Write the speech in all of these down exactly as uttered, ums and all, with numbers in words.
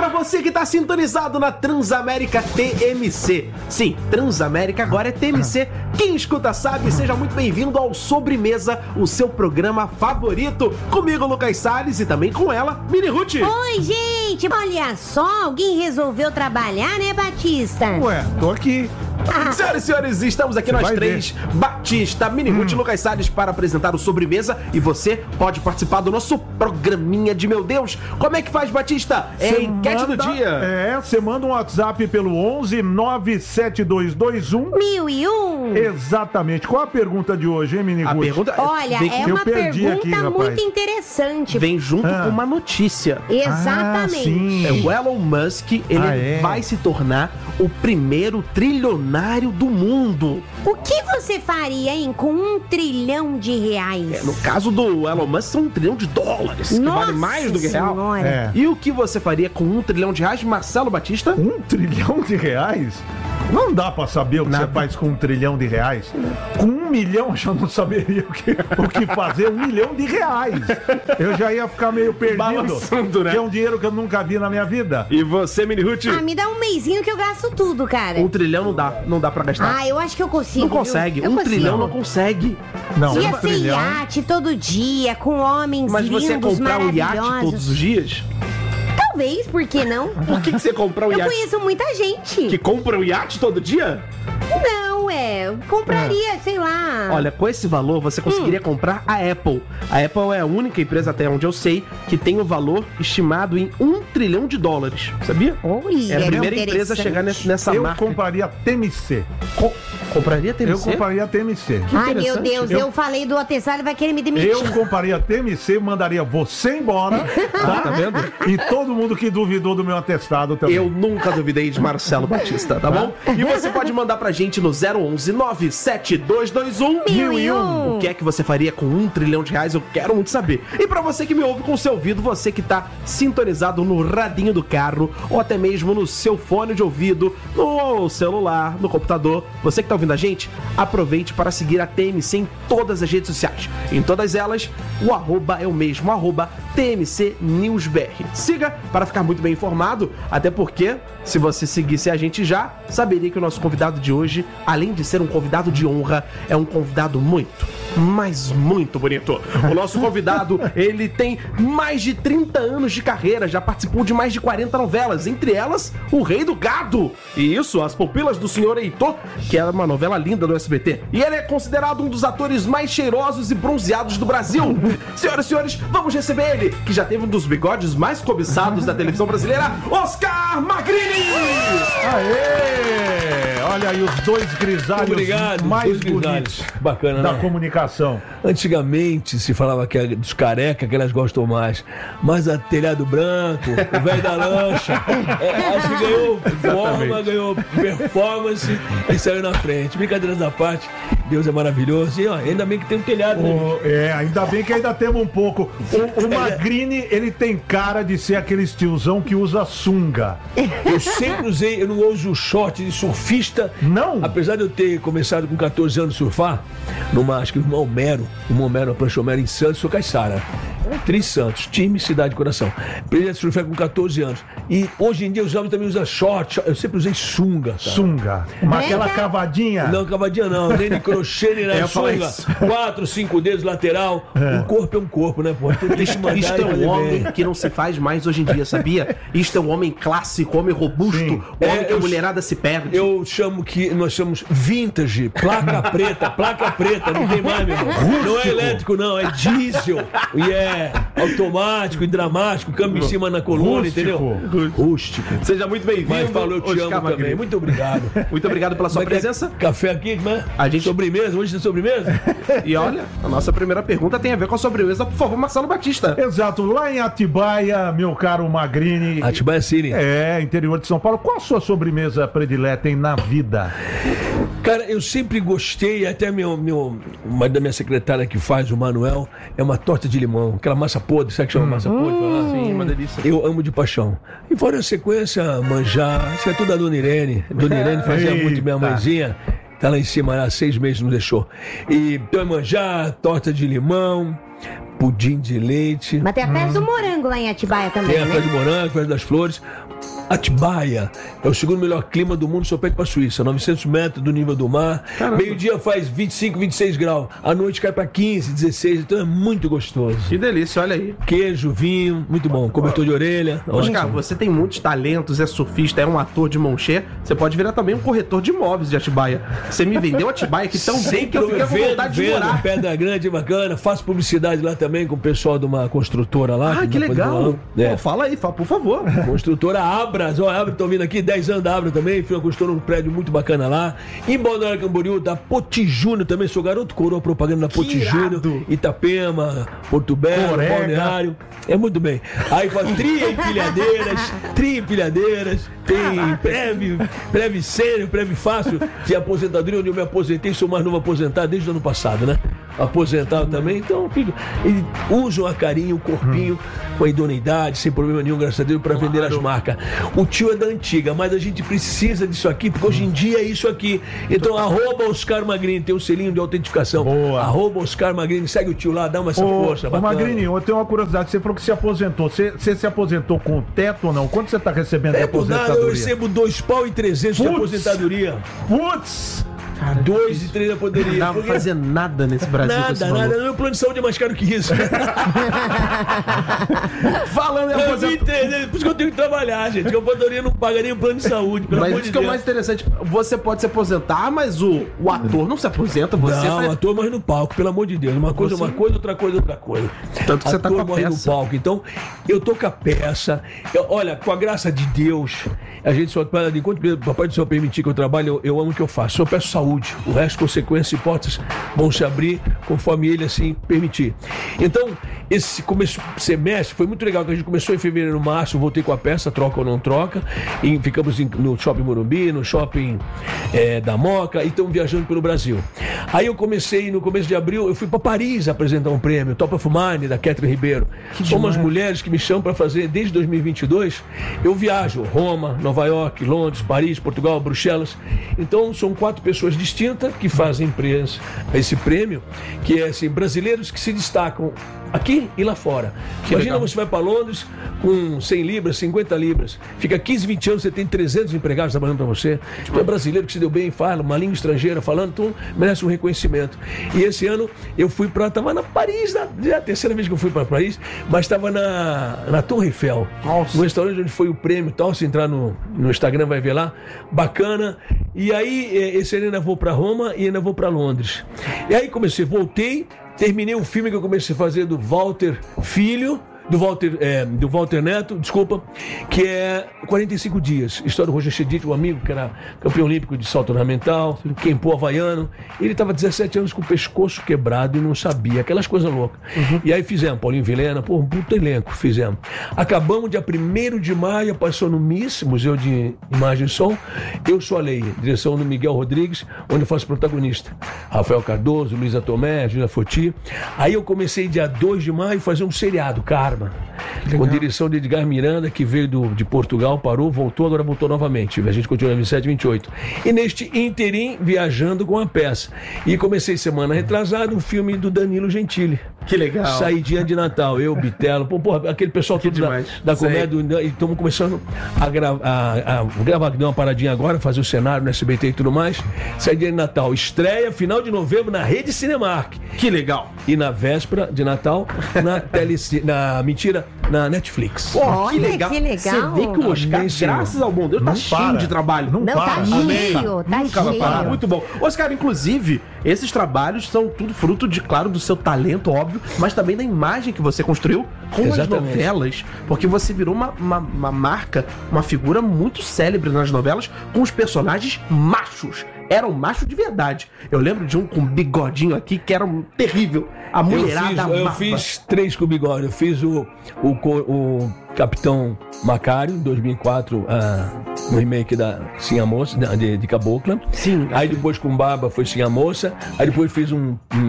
pra você que tá sintonizado na Transamérica T M C. Sim, Transamérica agora é T M C. Quem escuta sabe, seja muito bem-vindo ao Sobremesa, o seu programa favorito. Comigo, Lucas Salles, e também com ela, Mini Ruth. Oi, gente, olha só, alguém resolveu trabalhar, né, Batista? Ué, tô aqui. Ah. Senhoras e senhores, estamos aqui Você nós três, ver. Batista, Mini Ruth e Lucas Salles, para apresentar o Sobremesa. E você pode participar do nosso programinha de meu Deus. Como é que faz, Batista? É a enquete manda, do dia. É, você manda um WhatsApp pelo onze nove sete dois dois um. Mil e um. Exatamente. Qual a pergunta de hoje, hein, Mini A Ruth? pergunta Olha, vem, é eu uma perdi pergunta aqui, rapaz. muito interessante. vem junto Ah. com uma notícia. Exatamente. Ah, sim. É, o Elon Musk, ele Ah, é? vai se tornar o primeiro trilionário do mundo. O que você faria, hein, com um trilhão de reais? É, no caso do Elon Musk, são um trilhão de dólares, que Nossa vale mais do que real. Senhora. É. E o que você faria com um trilhão de reais, Marcelo Batista? Um trilhão de reais? Não dá pra saber o que Nada. você faz com um trilhão de reais. Com um milhão eu já não saberia o que, o que fazer. Um milhão de reais. Eu já ia ficar meio perdido. Balançando, né? Que é um dinheiro que eu nunca vi na minha vida. E você, Mini Ruth? Ah, me dá um mêsinho que eu gasto tudo, cara. Um trilhão não dá, não dá pra gastar. Ah, eu acho que eu consigo. não consegue, viu? Eu um consigo. trilhão não consegue. Não, Ia um ser trilhão. iate todo dia, com homens Mas você ia lindos, comprar um iate maravilhosos. todos os dias? Talvez, por que não? Por que, que você comprar um Eu iate? conheço muita gente. Que compra um iate todo dia? Não, é. Eu compraria, sei lá. Olha, com esse valor você conseguiria Hum. comprar a Apple. A Apple é a única empresa, até onde eu sei, que tem o valor estimado em um trilhão de dólares. Sabia? Olha, É a primeira não, empresa a chegar nesse- nessa Eu marca. compraria T M C. Co- compraria T M Eu C? compraria T M C. Ai, meu interessante. Deus, eu... Eu- falei do atestado, ele vai querer me demitir. Eu compraria T M C, mandaria você embora, Ah, tá vendo? e todo mundo que duvidou do meu atestado também. Eu nunca duvidei de Marcelo Batista, tá bom? E você pode mandar pra gente no zero onze nove sete dois dois um Mil e um. O que é que você faria com um trilhão de reais? Eu quero muito saber. E pra você que me ouve com o seu ouvido, você que tá sintonizado no radinho do carro, ou até mesmo no seu fone de ouvido, no celular, no computador, você que tá ouvindo a gente, aproveite para seguir a T M C em todas as redes sociais. Em todas elas, o arroba é o mesmo, arroba T M C News B R. Siga para ficar muito bem informado, até porque, se você seguisse a gente já, saberia que o nosso convidado de hoje, além de ser um convidado de honra, é um convidado muito, mas muito bonito. O nosso convidado, ele tem mais de trinta anos de carreira, já participou de mais de quarenta novelas, entre elas, O Rei do Gado. E isso, As Pupilas do Senhor Heitor, que é uma novela linda do S B T. E ele é considerado um dos atores mais cheirosos e bronzeados do Brasil. Senhoras e senhores, vamos receber ele, que já teve um dos bigodes mais cobiçados da televisão brasileira, Oscar Magrini! Aê! Olha aí os dois grisalhos Obrigado, mais dois grisalhos. bonitos Bacana, da né? comunicação. Antigamente se falava que é dos careca que elas gostam mais, mas a telhado branco, o velho da lancha, é, acho que ganhou forma, ganhou performance e saiu na frente. Brincadeiras da parte, Deus é maravilhoso. E ó, ainda bem que tem um telhado, né? O- é, ainda bem que ainda temos um pouco. O, o Magrini, ele tem cara de ser aquele tiozão que usa sunga. Eu sempre usei, eu não uso short de surfista. Não? Apesar de eu ter começado com catorze anos a surfar, numa, acho que no Homero, uma Homero, uma prancha Homero em Santos, sou Caiçara. Três Santos, time, cidade, coração. Aprendi a surfar com catorze anos. E hoje em dia os homens também usam short, short. Eu sempre usei sunga, cara. Sunga. Mas aquela cavadinha. Não, cavadinha não, nem de crochê, nem Eu na ia falar sunga. isso. Quatro, cinco dedos lateral. Um corpo é um corpo, né, pô? Tem que Isto, mandar isto e é um fazer homem bem. que não se faz mais hoje em dia, sabia? Isto é um homem clássico, homem robusto, Sim. homem É, que a eu- mulherada se perde. Eu chamo que nós chamamos vintage, placa preta, placa preta, não tem mais, meu irmão. Não é elétrico, não, é diesel. E é automático e dramático, câmbio em cima na coluna, Rústico. entendeu? Rústico. Seja muito bem-vindo. Mas falou, eu te Oscar amo Magrini. também. Muito obrigado. Muito obrigado pela sua Como é que é? presença. Café aqui, como é? A gente- Sobremesa, hoje tem sobremesa? E olha, a nossa primeira pergunta tem a ver com a sobremesa. Por favor, Marcelo Batista. Exato, lá em Atibaia, meu caro Magrini. Atibaia City. É, interior de São Paulo. Qual a sua sobremesa predileta em na vida? Cara, eu sempre gostei, até meu, meu, uma da minha secretária que faz, o Manuel, é uma torta de limão, aquela massa podre, sabe que chama massa podre? Fala assim, Sim, uma delícia. eu amo de paixão. E fora a sequência, manjar, isso é tudo da Dona Irene. Dona Irene fazia Eita. muito, minha mãezinha, tá lá em cima, há seis meses não deixou. E então é manjar, torta de limão, pudim de leite. Mas tem a festa do morango morango lá em Atibaia também, Tem a né? Festa de Morango, a Festa das Flores. Atibaia é o segundo melhor clima do mundo, só perde para a Suíça, novecentos metros do nível do mar. Meio-dia faz vinte e cinco, vinte e seis graus. À noite cai para quinze, dezesseis, então é muito gostoso. Que delícia, olha aí. Queijo, vinho, muito bom. Cobertor de orelha. Oscar, ótimo. você tem muitos talentos, é surfista, é um ator de mão cheia. Você pode virar também um corretor de imóveis de Atibaia. Você me vendeu Atibaia aqui tão bem que eu fiquei com vontade de vendo, morar. Pedra Grande, bacana. Faço publicidade lá também com o pessoal de uma construtora lá. Ah, que vai fazer legal. um- É. Pô, fala aí, fala, por favor. Construtora Abras, ó, Abras, tô vindo aqui, dez anos da Abras também, fui uma construtora, um prédio muito bacana lá. Em Balneário Camboriú, da Poti Júnior também, sou garoto coroa propaganda da Poti irado. Júnior, Itapema, Porto Belo, Corega. Balneário. É muito bem. Aí faz tri empilhadeiras, tri empilhadeiras, tem breve, breve sério, breve fácil de aposentadoria, onde eu me aposentei, sou mais novo aposentado desde o ano passado, né? Aposentado também, então filho, eles usam a carinho, o corpinho, com a idoneidade, sem problema nenhum, graças a Deus, para vender as marcas. O tio é da antiga, mas a gente precisa disso aqui, porque hoje em dia é isso aqui. Então, arroba Oscar Magrini, tem um selinho de autentificação. Boa. Arroba Oscar Magrini, segue o tio lá, dá uma essa Ô, força. ô bacana. Magrini, eu tenho uma curiosidade. Você falou que se aposentou. Você, você se aposentou com teto ou não? Quanto você está recebendo de É por nada, eu aposentadoria? recebo dois pau e trezentos de Putz. aposentadoria. Putz! Dois e três da Não poderia. dá pra fazer nada nesse Brasil com esse Nada, valor. nada. Meu plano de saúde é mais caro que isso. Falando em Eu vi aposentadoria. três, por isso que eu tenho que trabalhar, gente. Que a aposentadoria não paga nem o plano de saúde. Pelo Mas amor isso de que é o Deus. mais interessante. Você pode se aposentar, mas o, o ator não se aposenta. Você Não, tá- ator morre no palco, pelo amor de Deus. Uma coisa é Você- uma coisa, outra coisa é outra coisa. Tanto que você tá Ator com a morre peça. no palco. Então, eu tô com a peça. Eu- olha, com a graça de Deus, a gente só pode, enquanto o Papai do Céu permitir que eu trabalhe, eu, eu amo o que eu faço. Só peço saúde. O resto, consequências, hipóteses, vão se abrir conforme ele assim permitir. Então, esse começo semestre foi muito legal, que a gente começou em fevereiro, março, voltei com a peça, troca ou não troca, e ficamos em- no Shopping Morumbi, no Shopping eh, da Moca, e estamos viajando pelo Brasil. Aí eu comecei, no começo de abril, eu fui para Paris apresentar um prêmio, Top of Mind, da Catherine Ribeiro. São umas mulheres que me chamam para fazer, desde dois mil e vinte e dois, eu viajo, Roma, Nova York, Londres, Paris, Portugal, Bruxelas. Então, são quatro pessoas distintas que fazem empresa, esse prêmio, que é assim, brasileiros que se destacam aqui e lá fora. Que Imagina, legal. você vai para Londres com cem libras, cinquenta libras, fica quinze, vinte anos, você tem trezentos empregados trabalhando para você. Tipo, é brasileiro que se deu bem, fala uma língua estrangeira falando, então merece um reconhecimento. E esse ano eu fui para, estava na Paris, na, já é a terceira vez que eu fui para Paris, mas estava na, na Torre Eiffel, Nossa. no restaurante onde foi o prêmio e tal, se entrar no, no Instagram vai ver lá, bacana. E aí, eh, esse ano eu ainda vou para Roma e ainda vou para Londres. E aí comecei, voltei, terminei o filme que eu comecei a fazer do Walter Filho, do Walter, é, do Walter Neto, desculpa, que é quarenta e cinco dias. História do Roger Chedid, um amigo que era campeão olímpico de salto ornamental, Kempo havaiano. Ele estava dezessete anos com o pescoço quebrado e não sabia, aquelas coisas loucas. E aí fizemos, Paulinho Vilhena, pô, um puto elenco, fizemos. Acabamos dia primeiro de maio, passou no M I S, Museu de Imagem e Som. Eu Sou a Lei, direção do Miguel Rodrigues, onde eu faço protagonista. Rafael Cardoso, Luísa Tomé, Júlia Foti. Aí eu comecei dia dois de maio a fazer um seriado, Karma, com direção de Edgar Miranda, que veio do, de Portugal, parou, voltou, agora voltou novamente. A gente continua vinte e sete, vinte e oito. E neste interim, viajando com a peça. E comecei semana retrasada um filme do Danilo Gentili. Que legal. Saidinha de Natal, eu, Bitelo, pô, porra, aquele pessoal todo da, demais. da Sei. comédia, do- e estamos começando a, gra a, a gravar, dar uma paradinha agora, fazer o cenário no S B T e tudo mais. Saidinha de Natal, estreia final de novembro na Rede Cinemark. Que legal. E na véspera de Natal, na Teleci... na mentira, na Netflix. Pô, Olha, que legal. que legal. Você vê que o Oscar, Amém, Senhor. graças ao bom Deus, tá Não cheio para. de trabalho. Não Não, tá para. cheio, tá Nunca vai parar. cheio. Muito bom. Oscar, inclusive, esses trabalhos são tudo fruto de, claro, do seu talento, óbvio, mas também da imagem que você construiu com as Exatamente. novelas, porque você virou uma, uma, uma marca, uma figura muito célebre nas novelas, com os personagens machos. Era um macho de verdade. Eu lembro de um com bigodinho aqui que era um terrível. A Eu mulherada fiz, eu amava. fiz três com bigode. Eu fiz o, o, co- o Capitão Macário, em dois mil e quatro, ah, no remake da Sim a Moça, de, de Cabocla. Sim. Aí depois com Barba foi Sim a Moça. Aí depois fiz um, um, um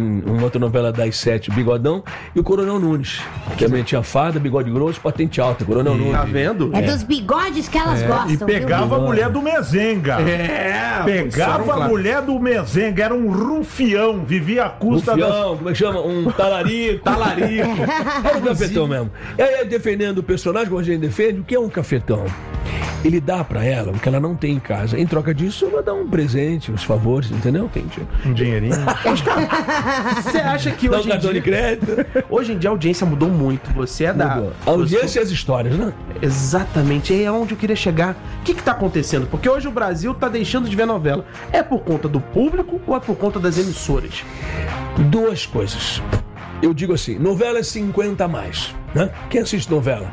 uma outra novela das sete, Bigodão, e o Coronel Nunes, que também tinha farda, bigode grosso, patente alta, Coronel Nunes. Tá vendo? É, dos bigodes que elas gostam. E pegava viu? a mulher do Mezenga. É, Pegava a mulher do Mezenga, era um rufião, vivia à custa das... Rufião, como é que chama? Um talarico. Talarico. Era um cafetão mesmo. E aí, defendendo o personagem, como a gente defende, o que é um cafetão? Ele dá pra ela o que ela não tem em casa. Em troca disso, ela dá um presente, uns favores, entendeu? Tem Um dinheirinho. Você acha que Dá um hoje em cartão de dia... crédito. Hoje em dia a audiência mudou muito. Você é da... Mudou. A audiência e as histórias, né? Exatamente, é onde eu queria chegar. O que que tá acontecendo? Porque hoje o Brasil tá deixando de ver novela. É por conta do público ou é por conta das emissoras? Duas coisas. Eu digo assim, novela é cinquenta a mais, né? Quem assiste novela?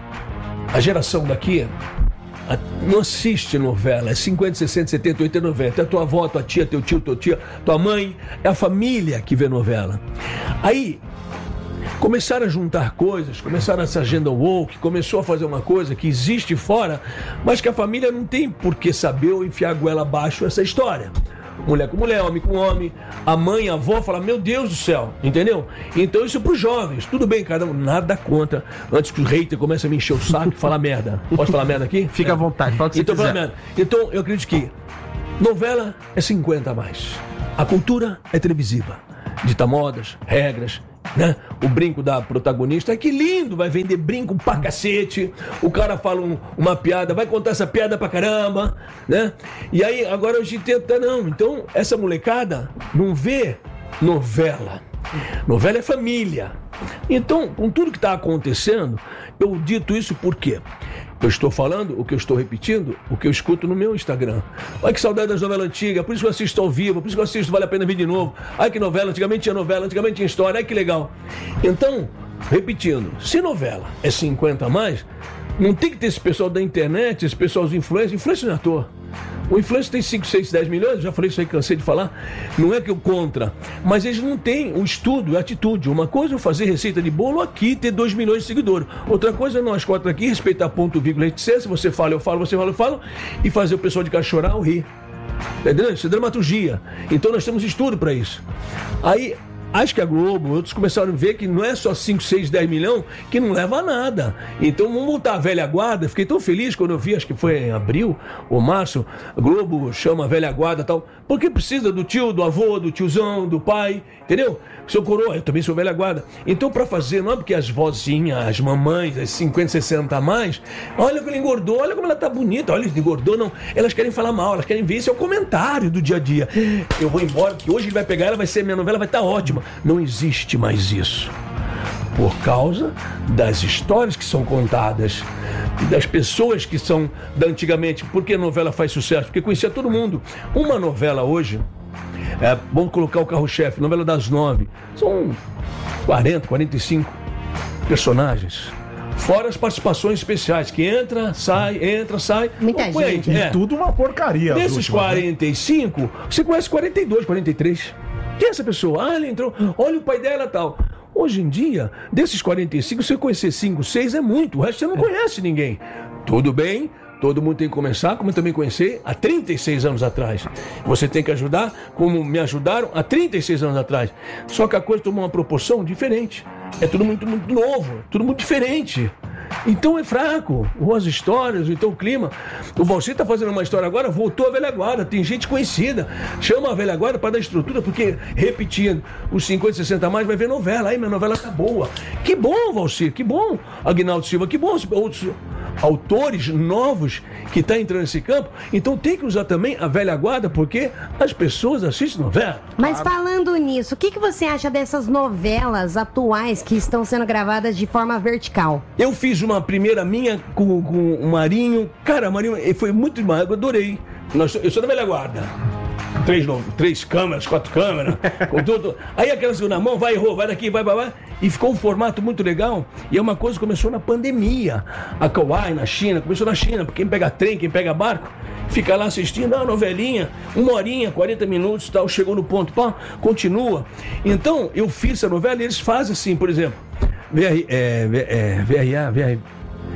A geração daqui a- não assiste novela, é cinquenta, sessenta, setenta, oitenta, noventa. É tua avó, tua tia, teu tio, tua tia, tua mãe, é a família que vê novela. Aí, começaram a juntar coisas, começaram essa agenda woke, começou a fazer uma coisa que existe fora, mas que a família não tem por que saber ou enfiar a goela abaixo essa história. Mulher com mulher, homem com homem, a mãe, a avó fala, meu Deus do céu, entendeu? Então isso pros jovens, tudo bem, cada um, nada contra, antes que o hater comece a me encher o saco e falar merda. Posso falar merda aqui? Fica à vontade, fala o que você Então, quiser. fala merda. Então eu acredito que novela é cinquenta a mais. A cultura é televisiva. Dita modas, regras, né? O brinco da protagonista, que lindo, vai vender brinco pra cacete. O cara fala um- uma piada, vai contar essa piada pra caramba, né? E aí, agora hoje tenta, não. Então, essa molecada não vê novela. Novela é família. Então, com tudo que tá acontecendo, eu dito isso por quê? Eu estou falando o que eu estou repetindo, o que eu escuto no meu Instagram. Ai, que saudade das novelas antigas, por isso que eu assisto ao vivo, por isso que eu assisto Vale a Pena Ver de Novo. Ai, que novela, antigamente tinha novela, antigamente tinha história, ai, que legal. Então, repetindo, se novela é cinquenta a mais, não tem que ter esse pessoal da internet, esse pessoal dos influencers, influencer não é ator. O influencer tem cinco, seis, dez milhões, já falei isso aí, cansei de falar. Não é que eu contra, mas eles não têm o estudo, a atitude. Uma coisa é eu fazer receita de bolo aqui e ter dois milhões de seguidores. Outra coisa é nós quatro aqui respeitar ponto, vírgula, etcétera. Se você fala, eu falo, você fala, eu falo. E fazer o pessoal de casa chorar ou rir. Tá entendendo? Isso é dramaturgia. Então nós temos estudo para isso. Aí, acho que a Globo, outros começaram a ver que não é só cinco, seis, dez milhões que não leva a nada. Então vamos voltar a velha guarda. Fiquei tão feliz quando eu vi, acho que foi em abril ou março, a Globo chama a velha guarda e tal. Porque precisa do tio, do avô, do tiozão, do pai, entendeu? Seu coroa, eu também sou velha guarda. Então para fazer, não é porque as vozinhas, as mamães, as cinquenta, sessenta a mais, olha como ela engordou, olha como ela tá bonita, olha, engordou, não. Elas querem falar mal, elas querem ver, esse é o comentário do dia a dia. Eu vou embora, que hoje ele vai pegar, ela vai ser, minha novela vai estar ótima. Não existe mais isso. Por causa das histórias que são contadas, das pessoas que são da antigamente. Por que a novela faz sucesso? Porque conhecia todo mundo. Uma novela hoje, é, vamos colocar o carro-chefe, novela das nove, são quarenta, quarenta e cinco personagens. Fora as participações especiais, que entra, sai, entra, sai. Muita Põe aí, gente. E é. tudo uma porcaria. as Desses últimas, né? quarenta e cinco, você conhece quarenta e dois, quarenta e três. Quem é essa pessoa? Ah, ela entrou. Olha o pai dela e tal. Hoje em dia, desses quarenta e cinco, você conhecer cinco, seis é muito. O resto você não conhece ninguém. Tudo bem, todo mundo tem que começar, como eu também conheci há trinta e seis anos atrás. Você tem que ajudar como me ajudaram há trinta e seis anos atrás. Só que a coisa tomou uma proporção diferente. É tudo muito, muito novo, tudo muito diferente. Então é fraco, ou as histórias, ou então o clima. O Valci tá fazendo uma história agora, voltou a velha guarda, tem gente conhecida. Chama a velha guarda para dar estrutura, porque repetindo os cinquenta, sessenta a mais, vai ver novela. Aí minha novela tá boa. Que bom, Valci, que bom, Aguinaldo Silva, que bom outros autores novos que estão entrando nesse campo. Então tem que usar também a velha guarda, porque as pessoas assistem novela. Mas falando nisso, o que, que você acha dessas novelas atuais que estão sendo gravadas de forma vertical? Eu fiz uma primeira minha com, com o Marinho. Cara, o Marinho foi muito demais, eu adorei. Nós, eu sou da velha guarda. Três, no- três câmeras, quatro câmeras, com tudo. Aí aquela segunda mão, vai, errou, vai daqui, vai, vai, vai. E ficou um formato muito legal. E é uma coisa que começou na pandemia. A Kauai, na China, começou na China. Quem pega trem, quem pega barco, fica lá assistindo a novelinha, uma horinha, quarenta minutos, tal, chegou no ponto, pá, continua. Então, eu fiz essa novela e eles fazem assim, por exemplo, V R, é, V- é, V R A, V R,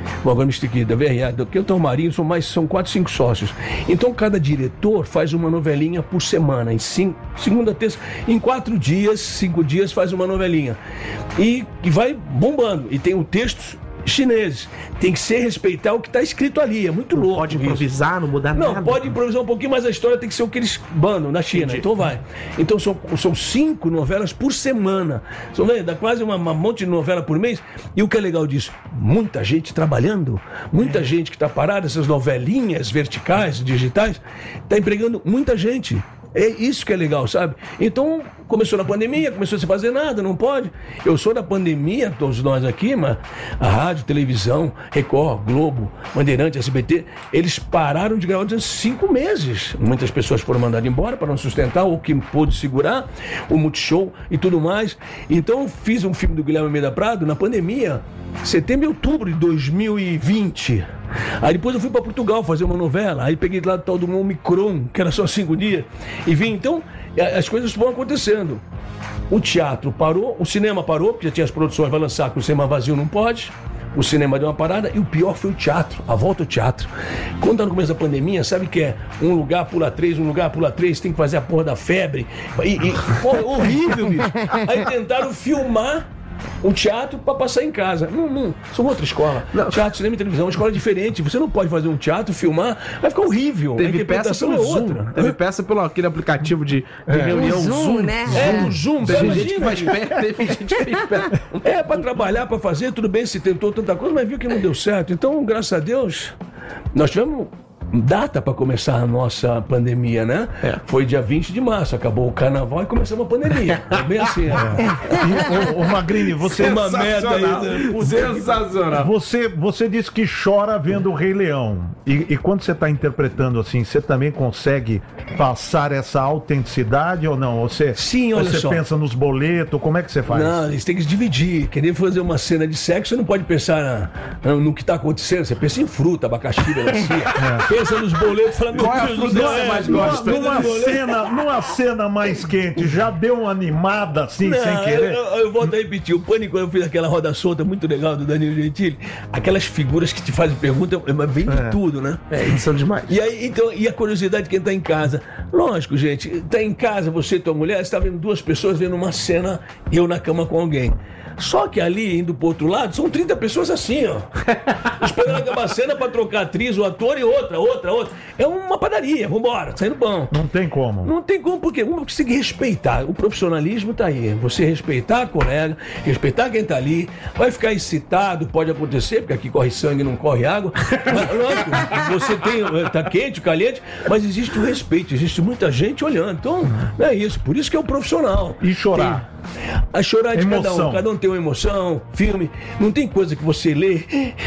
Bom, agora me expliquei, da V R A, do que o Tom Marinho, são mais, são quatro, cinco sócios. Então cada diretor faz uma novelinha por semana, em cinco, segunda, terça, em quatro dias, cinco dias faz uma novelinha. E, e vai bombando. E tem o texto chineses. Tem que ser respeitar o que está escrito ali. É muito louco. Pode improvisar, não mudar não, nada. Não, pode improvisar um pouquinho, mas a história tem que ser o que eles bandam na China. Entendi. Então vai. Então são, são cinco novelas por semana. São, né, dá quase uma, uma monte de novela por mês. E o que é legal disso? Muita gente trabalhando, muita é. gente que está parada, essas novelinhas verticais, digitais, está empregando muita gente. É isso que é legal, sabe? Então, começou na pandemia, começou a se fazer nada, não pode. Eu sou da pandemia, todos nós aqui, mas a rádio, televisão, Record, Globo, Bandeirante, S B T, eles pararam de gravar durante cinco meses. Muitas pessoas foram mandadas embora para não sustentar, ou que pôde segurar, o Multishow e tudo mais. Então, eu fiz um filme do Guilherme Almeida Prado na pandemia, setembro e outubro de dois mil e vinte. Aí depois eu fui para Portugal fazer uma novela. Aí peguei lá do tal do Omicron, que era só cinco dias, e vim. Então, as coisas vão acontecendo. O teatro parou, o cinema parou, porque já tinha as produções, vai lançar, que o cinema vazio não pode. O cinema deu uma parada, e o pior foi o teatro, a volta ao teatro. Quando tá no começo da pandemia, sabe que é um lugar pula três, um lugar pula três, tem que fazer a porra da febre. E, e porra, horrível, bicho. Aí tentaram filmar um teatro para passar em casa. Não, não, são outra escola. Não. Teatro, cinema e televisão é uma escola diferente. Você não pode fazer um teatro, filmar, vai ficar horrível. Teve a interpretação peça pelo é outra. Zoom. Teve peça pelo aquele aplicativo de, de é. reunião o Zoom, Zoom, né? É, o Zoom. Teve gente que faz pé, teve gente que fez pé. É, para trabalhar, para fazer, tudo bem, se tentou tanta coisa, mas viu que não deu certo. Então, graças a Deus, nós tivemos data para começar a nossa pandemia, né? É. Foi dia vinte de março, acabou o carnaval e começou a pandemia. É bem assim, né? E, ô, ô, Magrini, você... Uma merda aí. Sensacional. Você, você disse que chora vendo o Rei Leão. E, e quando você está interpretando assim, você também consegue passar essa autenticidade ou não? Você, Sim, olha você só. pensa nos boletos, como é que você faz? Não, eles têm que dividir. Querer fazer uma cena de sexo, você não pode pensar na, no que está acontecendo. Você pensa em fruta, abacaxi, melancia. É. Pensa nos boletos, fala, meu Deus do céu, você mais gosta? Numa, numa, cena, numa cena mais quente, já deu uma animada assim, não, sem querer? Eu, eu, eu volto a repetir, o Pânico, eu fiz aquela roda solta muito legal do Danilo Gentili, aquelas figuras que te fazem pergunta, mas vem de É. tudo, né? É, eles são demais. E aí, então, e a curiosidade de quem tá em casa? Lógico, gente, tá em casa, você e tua mulher, você tá vendo duas pessoas vendo uma cena, eu na cama com alguém. Só que ali, indo pro outro lado, são trinta pessoas assim, ó. Esperando acabar a cena pra trocar atriz, o ator e outra, outra, outra. É uma padaria, vambora, saindo pão. Não tem como. Não tem como, porque um tem que respeitar. O profissionalismo tá aí. Você respeitar a colega, respeitar quem tá ali, vai ficar excitado, pode acontecer, porque aqui corre sangue, não corre água. Mas, lógico, você tem, tá quente, caliente, mas existe o respeito, existe muita gente olhando. Então, é isso. Por isso que é o profissional. E chorar? Tem, a chorar de cada Emoção. um. Cada um tem uma emoção, filme. Não tem coisa que você lê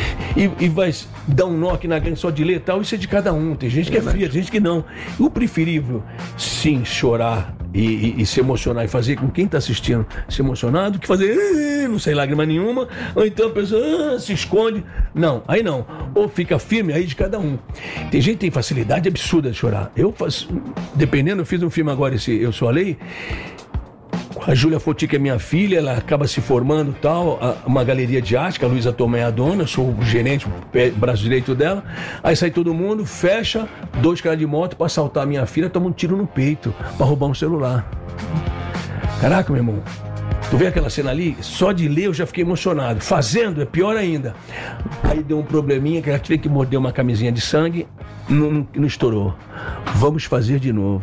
e, e vai dar um nó aqui na grande só de ler e tal. Isso é de cada um. Tem gente que é fria, tem gente que não. O preferível, sim, chorar e, e, e se emocionar e fazer com quem está assistindo se emocionar do que fazer, não sei, lágrima nenhuma, ou então a pessoa ah, se esconde. Não, aí não. Ou fica firme, aí de cada um. Tem gente que tem facilidade absurda de chorar. Eu faço, dependendo, eu fiz um filme agora, esse Eu Sou a Lei. A Júlia Foti, que é minha filha, ela acaba se formando e tal, a, uma galeria de arte, que a Luísa Tomé é a dona, eu sou o gerente, o pé, braço direito dela. Aí sai todo mundo, fecha, dois caras de moto pra assaltar a minha filha, toma um tiro no peito, pra roubar um celular. Caraca, meu irmão, tu vê aquela cena ali? Só de ler eu já fiquei emocionado. Fazendo é pior ainda. Aí deu um probleminha, que ela teve que morder uma camisinha de sangue, não, não, não estourou. Vamos fazer de novo.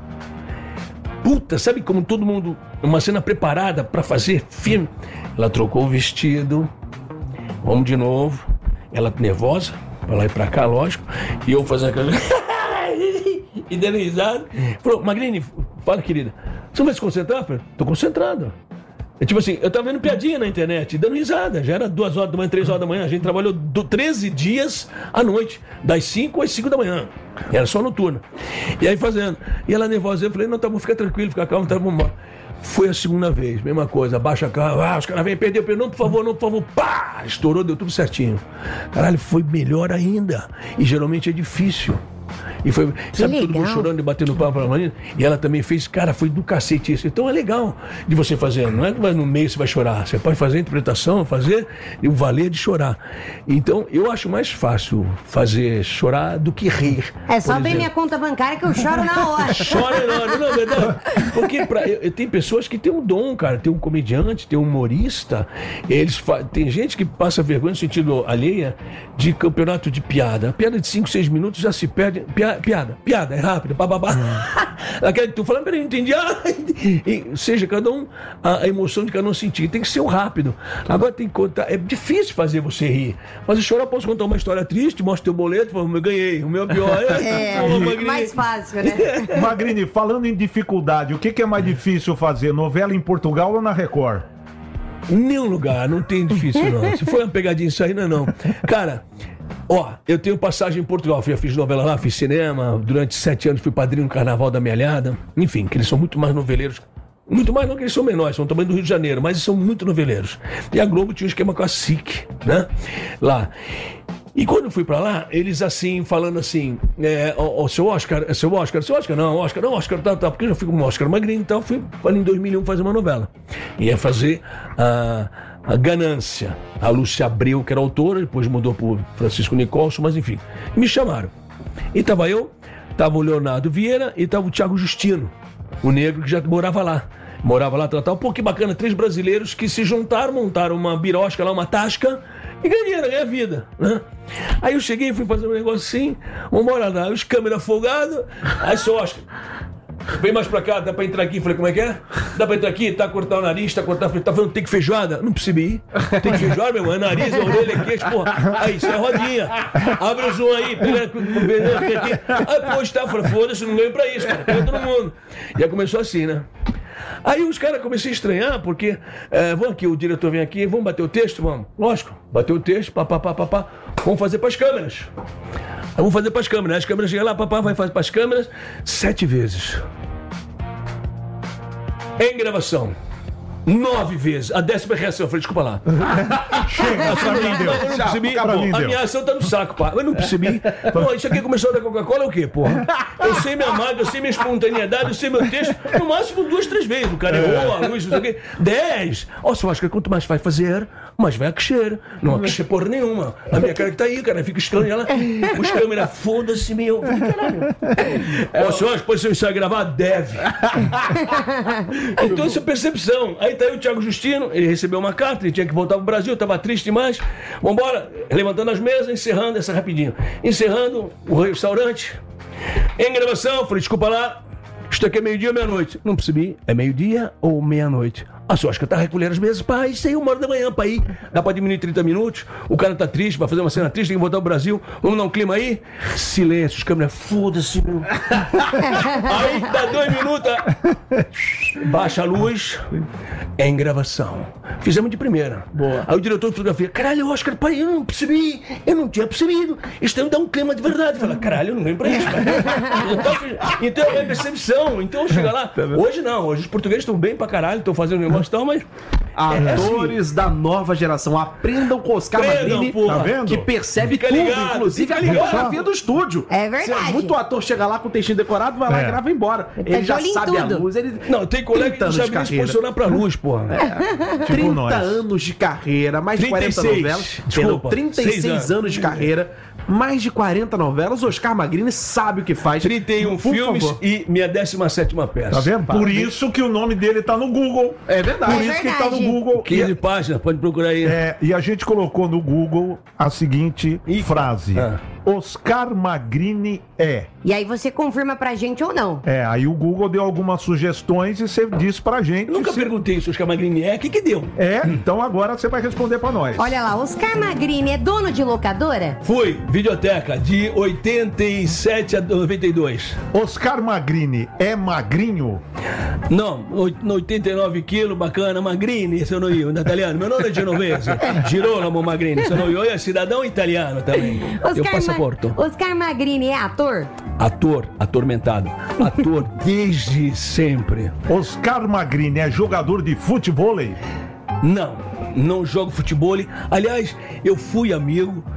Puta, sabe como todo mundo, uma cena preparada pra fazer filme? Ela trocou o vestido, vamos de novo, ela nervosa, pra lá e pra cá, lógico, e eu fazendo aquela... e dando risada. Falou, Magrini, fala, querida, você não vai se concentrar? Eu falei, tô concentrado. É tipo assim, eu tava vendo piadinha na internet, dando risada. Já era duas horas da manhã, três horas da manhã. A gente trabalhou do treze dias à noite, das cinco às cinco da manhã. Era só noturno. E aí fazendo. E ela nervosa, eu falei, não, tá bom, fica tranquilo, fica calmo, tá bom. Foi a segunda vez, mesma coisa, abaixa a cara, ah, os caras vêm, perdeu, perdeu, não, por favor, não, por favor, pá, estourou, deu tudo certinho. Caralho, foi melhor ainda. E geralmente é difícil. E foi, sabe, todo mundo legal. chorando e batendo papo pra Marina. E ela também fez, cara, foi do cacete isso. Então é legal de você fazer. Não é que vai no meio você vai chorar. Você pode fazer a interpretação, fazer e o valer de chorar. Então eu acho mais fácil fazer chorar do que rir. É só por abrir exemplo. minha conta bancária que eu choro na hora. Chora enorme, não é verdade? Porque pra, eu, eu, tem pessoas que têm um dom, cara. Tem um comediante, tem um humorista. Eles fa- tem gente que passa vergonha no sentido alheia de campeonato de piada. A piada de cinco, seis minutos já se perde. Pia- piada, piada, é rápido, bababá. Aquela que tu fala, peraí, não entendi. Ah, e, seja, cada um, a, a emoção de cada um sentir. Tem que ser o rápido. Agora tem que contar. É difícil fazer você rir. Mas eu chorar, posso contar uma história triste, mostra teu boleto, falo, eu ganhei. O meu pior é. É, Pô, Magrini. mais fácil, né? Magrini, falando em dificuldade, o que, que é mais difícil fazer? Novela em Portugal ou na Record? Nenhum lugar, não tem difícil não. Se for uma pegadinha isso aí, não é não. Cara, ó, eu tenho passagem em Portugal. Eu fiz novela lá, fiz cinema. Durante sete anos fui padrinho no Carnaval da Mealhada. Enfim, que eles são muito mais noveleiros. Muito mais não que eles são menores, são também do Rio de Janeiro, mas são muito noveleiros. E a Globo tinha um esquema com a S I C, né? Lá. E quando eu fui pra lá, eles assim, falando assim, é, ó, ó, seu Oscar, é seu Oscar, seu Oscar, não, Oscar, não, Oscar, tá, tá, porque eu já fui com o Oscar Magrini, então fui em dois mil e um fazer uma novela. Ia fazer a, a Ganância. A Lúcia Abreu, que era autora, depois mudou pro Francisco Nicolson, mas enfim, me chamaram. E tava eu, tava o Leonardo Vieira e tava o Thiago Justino, o negro que já morava lá. Morava lá, tal, tal. Pô, que bacana, três brasileiros que se juntaram, montaram uma birosca lá, uma tasca, e ganharam, ganharam a vida, né? Aí eu cheguei, fui fazer um negócio assim, vambora lá, os câmeras folgados, aí seu Oscar, vem mais pra cá, dá pra entrar aqui? Falei, como é que é? Dá pra entrar aqui, tá, cortar o nariz, tá, cortar, tá falando, tem que feijoada? Não percebi, tem que feijoada, meu irmão, é nariz, a orelha, queixo, porra, aí, isso é rodinha, abre o zoom aí, pega aqui, aí, pô, está, falei, foda-se, não ganho pra isso, cara, pega todo mundo. E aí começou assim, né? Aí os caras comecei a estranhar, porque é, vamos aqui, o diretor vem aqui, vamos bater o texto, vamos. Lógico, bateu o texto, papá, papá, papá, vamos fazer pras câmeras. Aí vamos fazer pras câmeras. As câmeras chegam lá, papá vai fazer pras câmeras sete vezes. Em gravação. Nove vezes. A décima reação. Eu falei, desculpa lá. Chega, pra mim deu. Eu não percebi. Pra mim A deu. minha ação tá no saco, pá. Eu não percebi. Pô, isso aqui começou da Coca-Cola é o quê, porra? Eu sei minha marca, eu sei minha espontaneidade, eu sei meu texto. No máximo duas, três vezes. O cara errou, a luz, não sei o quê. Dez. Ó, só acho que quanto mais vai fazer, mais vai crescer. Não vai crescer porra nenhuma. A minha cara que tá aí, cara, fica estranho. Ela, os câmeras, foda-se, meu. Eu falei, caralho. Ó, senhor, depois se eu ensaio gravar, deve. Então, essa percepção. Aí tá aí o Thiago Justino, ele recebeu uma carta, ele tinha que voltar pro Brasil, tava triste demais. Vambora, levantando as mesas, encerrando essa rapidinho. Encerrando o restaurante. Em gravação, falei, desculpa lá, isto aqui é meio-dia ou meia-noite? Não percebi, é meio-dia ou meia-noite? Ah, só acho que tá recolhendo as mesas, pá, isso aí uma hora da manhã, pra ir. Dá pra diminuir trinta minutos, o cara tá triste, vai fazer uma cena triste, tem que voltar pro Brasil, vamos dar um clima aí? Silêncio, os câmeras, foda-se, meu. Aí dá dois minutos, baixa a luz, é em gravação. Fizemos de primeira. Boa. Aí o diretor de fotografia, caralho, Oscar, pai, eu não percebi, eu não tinha percebido, isso aí dá um clima de verdade. Fala, caralho, eu não lembro pra isso, cara. Então, então é percepção, então chega lá. Hoje não, hoje os portugueses estão bem pra caralho, estão fazendo um negócio e tal, mas... Atores da nova geração, aprendam com Oscar Aprendam, Magrini, porra. Tá vendo? que percebe Fica tudo, ligado, inclusive a fica ligado. fotografia do estúdio. É verdade. Se muito ator chega lá com o textinho decorado, vai lá É. e grava e embora. Tá Ele de já olho em sabe a tudo. luz, ele... Não, tem colega que trinta não anos sabe de nem se carreira. posicionar pra luz, porra. Tipo trinta nós. anos de carreira, mais de quarenta trinta e seis. novelas. Desculpa, trinta e seis seis anos. anos de carreira, mais de quarenta novelas. Oscar Magrini sabe o que faz. trinta e um Por filmes favor. e minha décima sétima peça. Tá vendo? Por isso que o nome dele tá no Google. É verdade. Por isso que tá no verdade. Google. quinze páginas, pode procurar aí. É, e a gente colocou no Google a seguinte Ih, frase: ah. Oscar Magrini é. E aí você confirma pra gente ou não. É, aí o Google deu algumas sugestões e você disse pra gente. Nunca se- perguntei se o Oscar Magrini é, o que que deu? É, então agora você vai responder pra nós. Olha lá, Oscar Magrini é dono de locadora? Fui, videoteca, de oitenta e sete a noventa e dois. Oscar Magrini é magrinho? Não, oit- oitenta e nove quilos, bacana, Magrini, sono io, um italiano. Meu nome é genovese, Girolamo Magrini, sono io, é cidadão italiano também. Tenho Ma- passaporte. Oscar Magrini é ator? Ator, atormentado. Ator desde sempre. Oscar Magrini é jogador de futevôlei? Não, não jogo futebol. Aliás, eu fui amigo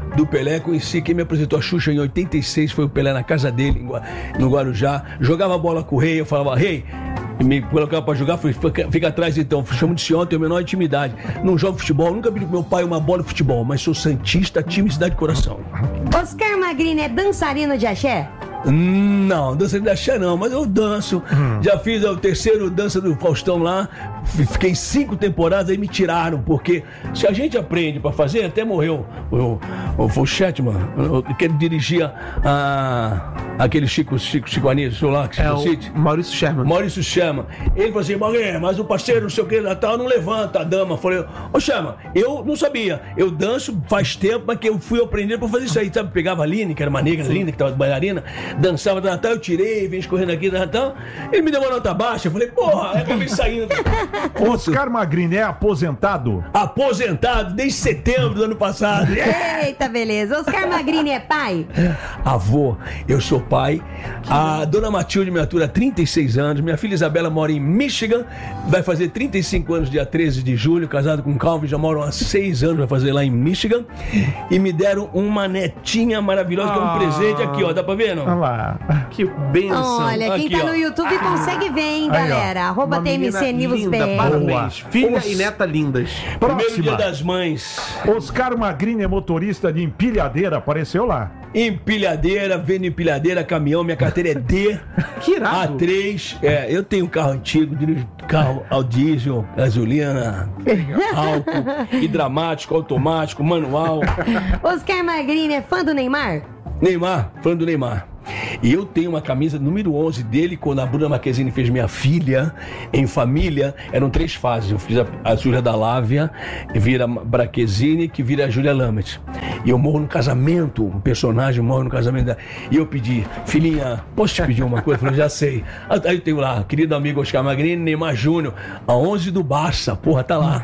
do Pelé, conheci quem me apresentou a Xuxa em oitenta e seis, foi o Pelé na casa dele, no Guarujá. Jogava bola com o Rei, eu falava, Rei, me colocava pra jogar, falei, fica, fica atrás então, chamo de senhor, tenho a menor intimidade. Não jogo futebol, nunca pedi pro meu pai uma bola de futebol, mas sou santista, time Cidade de Coração. Oscar Magrini é dançarino de axé? Não, dança de axé não, mas eu danço. Hum. Já fiz o terceiro dança do Faustão lá, fiquei cinco temporadas, aí me tiraram, porque se a gente aprende pra fazer, até morreu o, o, o Chetman, que ele dirigia a, aquele Chico, Chico, Chico Anísio lá, Chico é City. O Maurício Sherman. Maurício Sherman. Ele falou assim, Magrini, mas o parceiro, não sei o que, Natal, não levanta a dama. Eu falei, ô Sherman, eu não sabia, eu danço faz tempo, mas que eu fui aprender pra fazer isso aí, sabe? Pegava a Aline, que era uma negra linda, que tava de bailarina, dançava do Natal, eu tirei, vim escorrendo aqui do Natal, ele me deu uma nota baixa, eu falei, porra, aí acabei saindo. Oscar Magrini é aposentado? Aposentado desde setembro do ano passado. Eita, beleza. Oscar Magrini é pai? Avô, eu sou pai. A dona Matilde me atura há trinta e seis anos, minha filha Isabela mora em Michigan, vai fazer trinta e cinco anos dia treze de julho, casado com o Calvin, já moram há seis anos, vai fazer lá em Michigan, e me deram uma netinha maravilhosa, que é um presente aqui, ó, dá pra ver, não? Olha lá. Que benção. Olha, quem Aqui, tá ó. no YouTube Ah. consegue ver, hein, Aí, ó. galera? Arroba Uma T M C menina News linda, B R. parabéns. Filha Os- e neta lindas. Primeiro Próxima. dia das mães. Oscar Magrini é motorista de empilhadeira, apareceu lá. Empilhadeira, vendo empilhadeira, caminhão, minha carteira é D. Que irado. A três, é, eu tenho um carro antigo, dirijo carro ao diesel, gasolina, álcool, hidráulico, automático, manual. Oscar Magrini é fã do Neymar? Neymar, fã do Neymar. E eu tenho uma camisa número onze dele, quando a Bruna Marquezine fez minha filha, em família, eram três fases. Eu fiz a, a Júlia da Lávia, vira a Marquezine, que vira a Júlia Lamet. E eu morro no casamento, um personagem morre no casamento dela. E eu pedi, filhinha, posso te pedir uma coisa? Eu falei, já sei. Aí eu tenho lá, querido amigo Oscar Magrini, Neymar Júnior, a onze do Barça, porra, tá lá.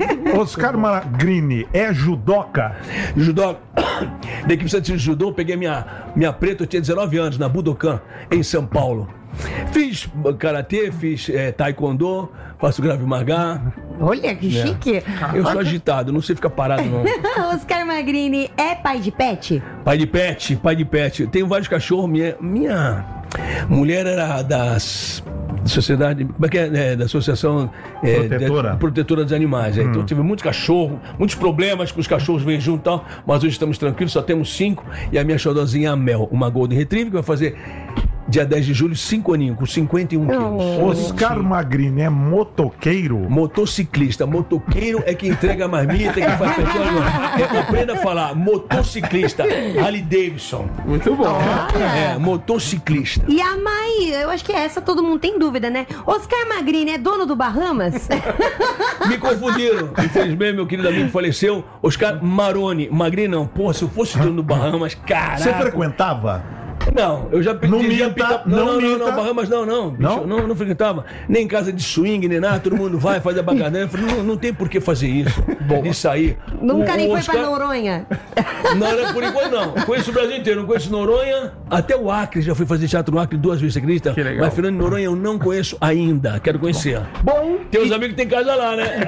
Oscar Magrini é judoca? Judô, da equipe Santos de Judô, peguei minha, minha preta, eu tinha dezenove anos, na Budokan, em São Paulo. Fiz karatê, fiz é, taekwondo, faço Krav Maga. Olha, que chique. Eu sou agitado, não sei ficar parado não. Oscar Magrini é pai de pet? Pai de pet, pai de pet. Eu tenho vários cachorros, minha, minha mulher era das... Sociedade, como é que é? É, da Associação é, Protetora. de, Protetora dos Animais. É. Então tive muitos cachorros, muitos problemas com os cachorros vêm junto e tal, mas hoje estamos tranquilos, só temos cinco. E a minha xodozinha é a Mel, uma Golden Retriever, que vai fazer dia dez de julho, cinco aninhos, com cinquenta e um quilos. Oscar Magrini é motoqueiro? Motociclista. Motoqueiro é que entrega a marmita, que faz petróleo. É, aprenda a falar. Motociclista. Harley Davidson. Muito bom. É, motociclista. E a mãe, eu acho que essa todo mundo tem dúvida, né? Oscar Magrini é dono do Bahamas? Me confundiram. Infelizmente, meu querido amigo faleceu. Oscar Maroni. Magrini não. Pô, se eu fosse dono do Bahamas, caraca. Você frequentava? Não, eu já Não pedi. já minta, pita- não não, não, não, minta. não, Bahamas não, não. Bicho, Não? não, não frequentava. Nem em casa de swing, nem nada. Todo mundo vai, faz a bagadinha. Eu falei, não, não tem por que fazer isso. De sair. Nunca O- nem o foi Oscar- pra Noronha? Não, era por enquanto não. Conheço o Brasil inteiro, não conheço Noronha, até o Acre, já fui fazer teatro no Acre duas vezes, você acredita? Que legal. Mas Fernando de Noronha eu não conheço ainda, quero conhecer. Bom, Tem uns amigos que tem casa lá, né?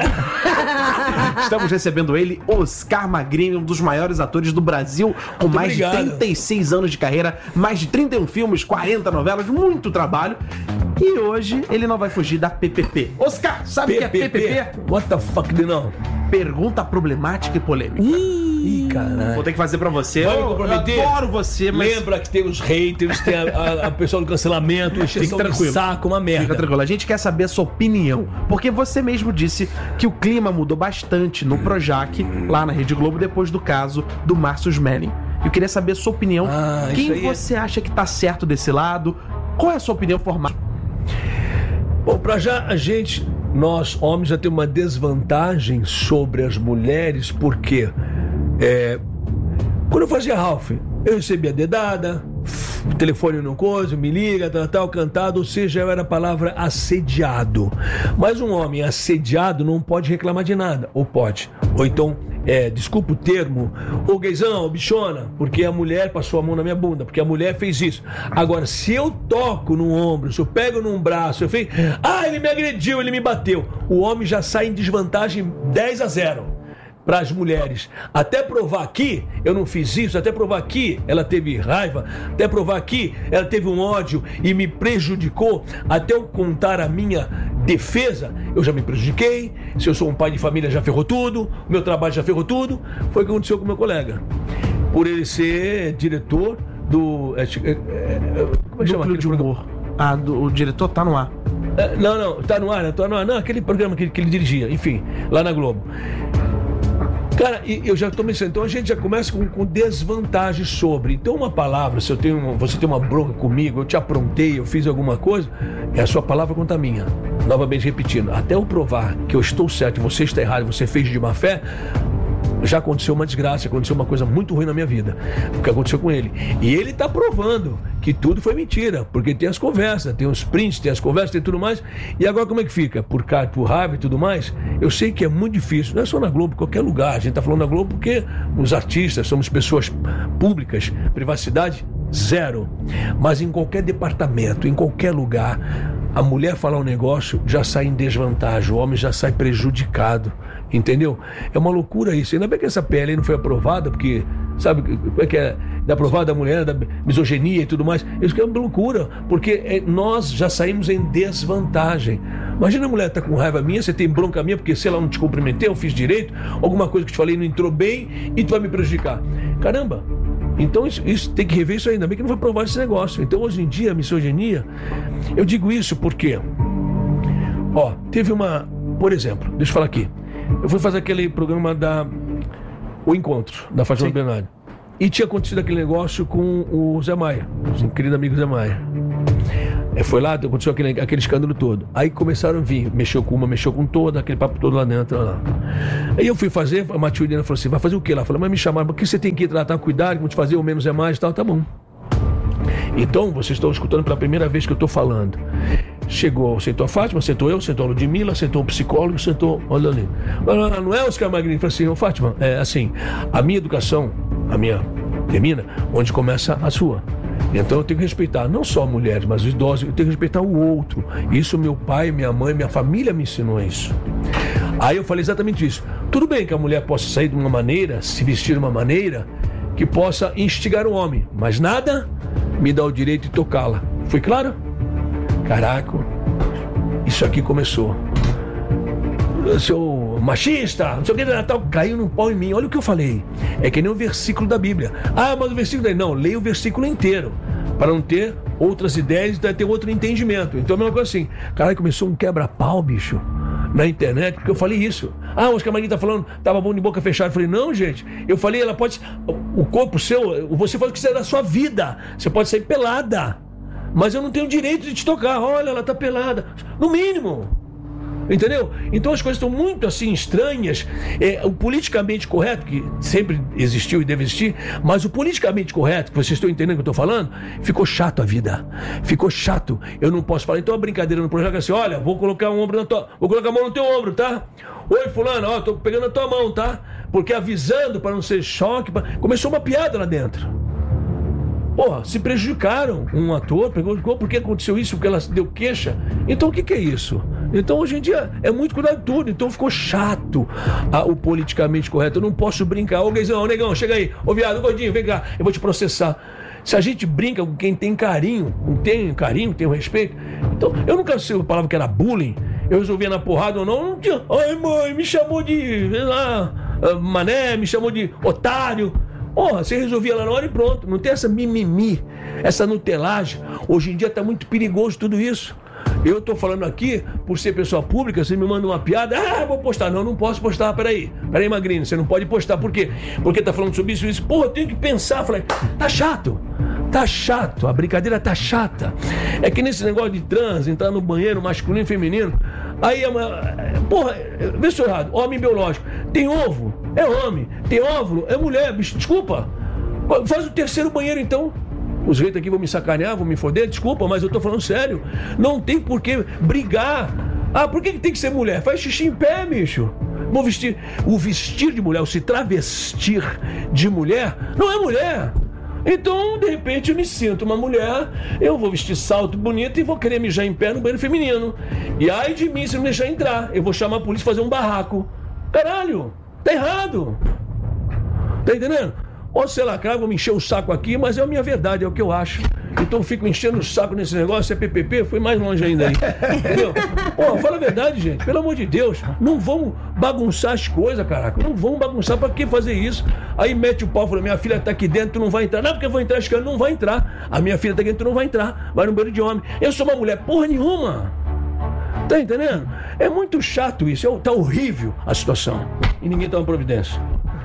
estamos recebendo ele, Oscar Magrini, um dos maiores atores do Brasil, com Muito mais obrigado. de trinta e seis anos de carreira, mais de trinta e um filmes, quarenta novelas, muito trabalho. E hoje ele não vai fugir da P P P. Oscar, sabe o que é P P P? What the fuck, não? Pergunta problemática e polêmica. Ih, Vou caralho. ter que fazer pra você. Vai me Eu, eu comprometer? adoro você, mas Lembra que tem os haters, tem a, a, a pessoa do cancelamento, extensão de tranquilo. saco, uma merda. fica tranquilo. A gente quer saber a sua opinião. Porque você mesmo disse que o clima mudou bastante no Projac, lá na Rede Globo, depois do caso do Márcio Smelling. Eu queria saber a sua opinião. Ah, Quem isso aí é- você acha que tá certo desse lado? Qual é a sua opinião formada? Bom, pra já a gente, nós homens, já temos uma desvantagem sobre as mulheres, porque é, quando eu fazia Ralph, eu recebia dedada, o telefone não coisa, me liga, tal, tal, cantado, ou seja, eu era a palavra assediado. Mas um homem assediado não pode reclamar de nada, ou pode, ou então, é, desculpa o termo, ô gaysão, ô bichona, porque a mulher passou a mão na minha bunda, porque a mulher fez isso. Agora, se eu toco no ombro, se eu pego num braço, eu fiz, ah, ele me agrediu, ele me bateu, o homem já sai em desvantagem dez a zero. para as mulheres. Até provar aqui, eu não fiz isso, até provar aqui, ela teve raiva, até provar aqui, ela teve um ódio e me prejudicou, até eu contar a minha defesa, eu já me prejudiquei, se eu sou um pai de família já ferrou tudo, o meu trabalho já ferrou tudo, foi o que aconteceu com o meu colega. Por ele ser diretor do... É, é, é, como é que chama? Núcleo de humor. Ah, do, o diretor tá no ar. É, não, não, tá no ar, né? Tá no ar. Não, aquele programa que, que ele dirigia, enfim, lá na Globo. Cara, e eu já tô pensando, então a gente já começa com, com desvantagens sobre. Então uma palavra, se eu tenho uma, você tem uma bronca comigo, eu te aprontei, eu fiz alguma coisa, é a sua palavra contra a minha. Novamente repetindo, até eu provar que eu estou certo e você está errado, você fez de má fé, já aconteceu uma desgraça, aconteceu uma coisa muito ruim na minha vida, o que aconteceu com ele. E ele tá provando que tudo foi mentira, porque tem as conversas, tem os prints, tem as conversas, tem tudo mais. E agora como é que fica? Por, por raiva e tudo mais? Eu sei que é muito difícil, não é só na Globo, qualquer lugar. A gente tá falando na Globo porque os artistas somos pessoas públicas, privacidade zero. Mas em qualquer departamento, em qualquer lugar, a mulher falar um negócio já sai em desvantagem, o homem já sai prejudicado. Entendeu? É uma loucura isso. Ainda bem que essa P L aí não foi aprovada, porque, sabe, como é que é? Da aprovada da mulher, da misoginia e tudo mais. Isso que é uma loucura, porque é, nós já saímos em desvantagem. Imagina a mulher tá com raiva minha, você tem bronca minha, porque sei lá, não te cumprimentei, eu fiz direito, alguma coisa que te falei não entrou bem e tu vai me prejudicar. Caramba! Então isso, isso tem que rever isso aí, ainda bem que não foi aprovado esse negócio. Então hoje em dia, a misoginia, eu digo isso porque, ó, teve uma, por exemplo, deixa eu falar aqui. Eu fui fazer aquele programa da O Encontro, da Fátima Bernardo. E tinha acontecido aquele negócio com o Zé Maia, o querido amigo Zé Maia. É, foi lá, aconteceu aquele, aquele escândalo todo. Aí começaram a vir, mexeu com uma, mexeu com toda, aquele papo todo lá dentro. Lá. Aí eu fui fazer, a Matilde falou assim, vai fazer o quê lá? Eu falei, mas me chamaram, porque você tem que ir tratar, cuidar, vamos te fazer o menos é mais e tal, tá bom. Então, vocês estão escutando pela primeira vez que eu estou falando. Chegou, sentou a Fátima, sentou eu, sentou a Ludmilla, sentou um psicólogo, sentou... Olha ali. Não é Oscar Magrini? Falei assim, ô Fátima, é assim, a minha educação, a minha termina onde começa a sua. Então eu tenho que respeitar não só mulheres, mas os idosos, eu tenho que respeitar o outro. Isso meu pai, minha mãe, minha família me ensinou isso. Aí eu falei exatamente isso. Tudo bem que a mulher possa sair de uma maneira, se vestir de uma maneira que possa instigar o homem, mas nada me dá o direito de tocá-la. Foi claro? Caraca, isso aqui começou. Seu machista, não sei o que, Natal, caiu no pau em mim. Olha o que eu falei. É que nem o versículo da Bíblia. Ah, mas o versículo daí. Não, leia o versículo inteiro. Para não ter outras ideias e ter outro entendimento. Então, a mesma coisa assim. Caralho, começou um quebra-pau, bicho, na internet, porque eu falei isso. Ah, o Oscar Magrini tá falando, tava bom de boca fechada. Eu falei, não, gente. Eu falei, ela pode. O corpo seu, você faz o que quiser da sua vida. Você pode sair pelada. Mas eu não tenho direito de te tocar. Olha, ela tá pelada. No mínimo. Entendeu? Então as coisas estão muito assim estranhas. É, o politicamente correto, que sempre existiu e deve existir, mas o politicamente correto, que vocês estão entendendo o que eu estou falando, ficou chato a vida. Ficou chato. Eu não posso falar. Então a brincadeira no projeto é assim: olha, vou colocar um ombro na tua. Vou colocar a mão no teu ombro, tá? Oi, fulano, ó, tô pegando a tua mão, tá? Porque avisando para não ser choque. Pra... Começou uma piada lá dentro. Porra, se prejudicaram um ator, pegou, por que aconteceu isso? Porque ela deu queixa. Então o que, que é isso? Então hoje em dia é muito cuidado de tudo. Então ficou chato ah, o politicamente correto. Eu não posso brincar. Ô, Guizão, ô, negão, chega aí. Ô, viado, gordinho, vem cá. Eu vou te processar. Se a gente brinca com quem tem carinho, tem carinho, tem um respeito. Então, eu nunca sei a palavra que era bullying. Eu resolvia na porrada ou não. Não tinha. Ai, mãe, me chamou de, sei lá, mané, me chamou de otário. Porra, você resolvia lá na hora e pronto. Não tem essa mimimi, essa nutelagem. Hoje em dia tá muito perigoso tudo isso. Eu tô falando aqui, por ser pessoa pública, você me manda uma piada, ah, vou postar. Não, não posso postar, peraí. Peraí, Magrini, você não pode postar. Por quê? Porque tá falando sobre isso e isso. Porra, eu tenho que pensar. Falei, tá chato. Tá chato, a brincadeira tá chata. É que nesse negócio de trans, entrar no banheiro masculino e feminino, aí é uma... Porra, vê se eu errado, homem biológico. Tem ovo, é homem. Tem óvulo, é mulher, bicho, desculpa. Faz o terceiro banheiro então. Os reitos aqui vão me sacanear, vão me foder, desculpa, mas eu tô falando sério. Não tem por que brigar. Ah, por que tem que ser mulher? Faz xixi em pé, bicho. Vou vestir... O vestir de mulher, o se travestir de mulher, não é mulher. Então, de repente, eu me sinto uma mulher, eu vou vestir salto bonito e vou querer mijar em pé no banheiro feminino. E ai de mim se não deixar entrar. Eu vou chamar a polícia e fazer um barraco. Caralho, Tá errado. Tá entendendo? Ou sei lá, cara, vou me encher o saco aqui, mas é a minha verdade, é o que eu acho. Então eu fico enchendo o saco nesse negócio, é P P P, fui mais longe ainda aí. Entendeu? Pô, fala a verdade, gente. Pelo amor de Deus, não vamos bagunçar as coisas, caraca. Não vamos bagunçar, pra que fazer isso? Aí mete o pau, fala, minha filha tá aqui dentro, tu não vai entrar. Não, porque eu vou entrar, acho que ela não vai entrar. A minha filha tá aqui dentro, tu não vai entrar. Vai no banheiro de homem. Eu sou uma mulher, porra nenhuma. Tá entendendo? É muito chato isso, é, tá horrível a situação. E ninguém toma providência.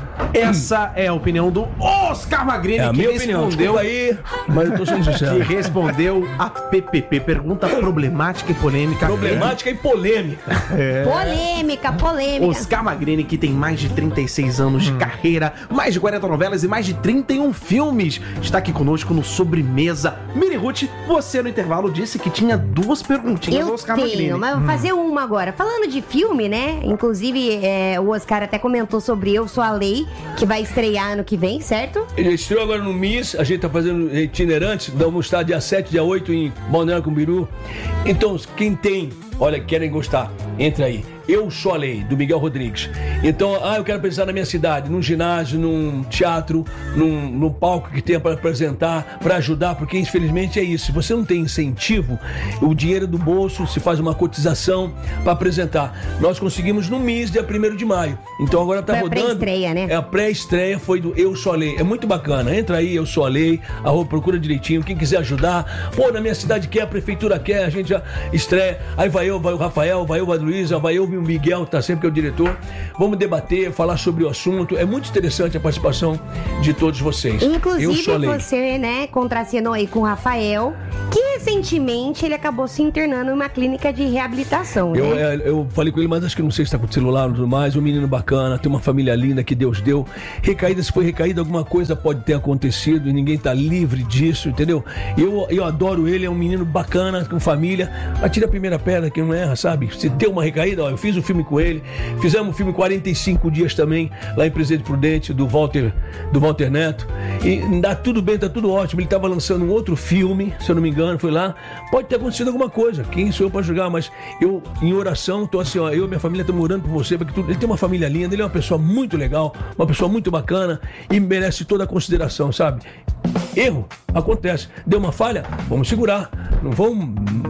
Essa é a opinião do Oscar Magrini, é a que minha opinião. respondeu aí, mas eu tô sendo sincero. Que respondeu a P P P. Pergunta problemática e polêmica. Problemática e polêmica. É. Polêmica, polêmica. Oscar Magrini, que tem mais de trinta e seis anos de carreira, mais de quarenta novelas e mais de trinta e um filmes, está aqui conosco no Sobremesa. Miri Ruth, você no intervalo disse que tinha duas perguntinhas eu do Oscar tenho, Magrini. mas vou fazer uma agora. Falando de filme, né? Inclusive, é, o Oscar até comentou sobre Eu Sou a Lei, que vai estrear ano que vem, certo? Ele estreou agora no M I S, a gente tá fazendo itinerante, vamos estar dia sete, dia oito em Balneário Camboriú. Então, quem tem, olha, querem gostar, entra aí. Eu Sou a Lei, do Miguel Rodrigues. Então, ah, eu quero apresentar na minha cidade, num ginásio, num teatro, num, num palco que tenha para apresentar, para ajudar, porque infelizmente é isso. Se você não tem incentivo, o dinheiro do bolso, se faz uma cotização para apresentar. Nós conseguimos no M I S, dia primeiro de maio. Então agora tá foi rodando. A pré-estreia, né? É a pré-estreia, foi do Eu Sou a Lei. É muito bacana. Entra aí, Eu Sou a Lei, arroba, procura direitinho. Quem quiser ajudar, pô, na minha cidade quer, a prefeitura quer, a gente já estreia. Aí vai eu, vai o Rafael, vai eu, vai a Luísa, vai eu, o Miguel, tá sempre que é o diretor. Vamos debater, falar sobre o assunto. É muito interessante a participação de todos vocês. Inclusive, você, né, contracenou aí com o Rafael, que recentemente ele acabou se internando em uma clínica de reabilitação, eu, né? Eu, eu falei com ele, mas acho que não sei se tá com o celular ou tudo mais. Um menino bacana, tem uma família linda que Deus deu. Recaída, se foi recaída, alguma coisa pode ter acontecido e ninguém tá livre disso, entendeu? Eu, eu adoro ele, é um menino bacana, com família. Atira a primeira pedra, que não erra, sabe? Se tem uma recaída, ó, eu fiz o filme com ele, fizemos o filme quarenta e cinco dias também, lá em Presidente Prudente, do Walter, do Walter Neto. E dá tudo bem, tá tudo ótimo. Ele tava lançando um outro filme, se eu não me engano, foi lá. Pode ter acontecido alguma coisa, quem sou eu pra julgar, mas eu, em oração, tô assim, ó, eu e minha família estamos orando por você, porque tudo, ele tem uma família linda, ele é uma pessoa muito legal, uma pessoa muito bacana e merece toda a consideração, sabe? Erro, acontece. Deu uma falha, vamos segurar. Não vamos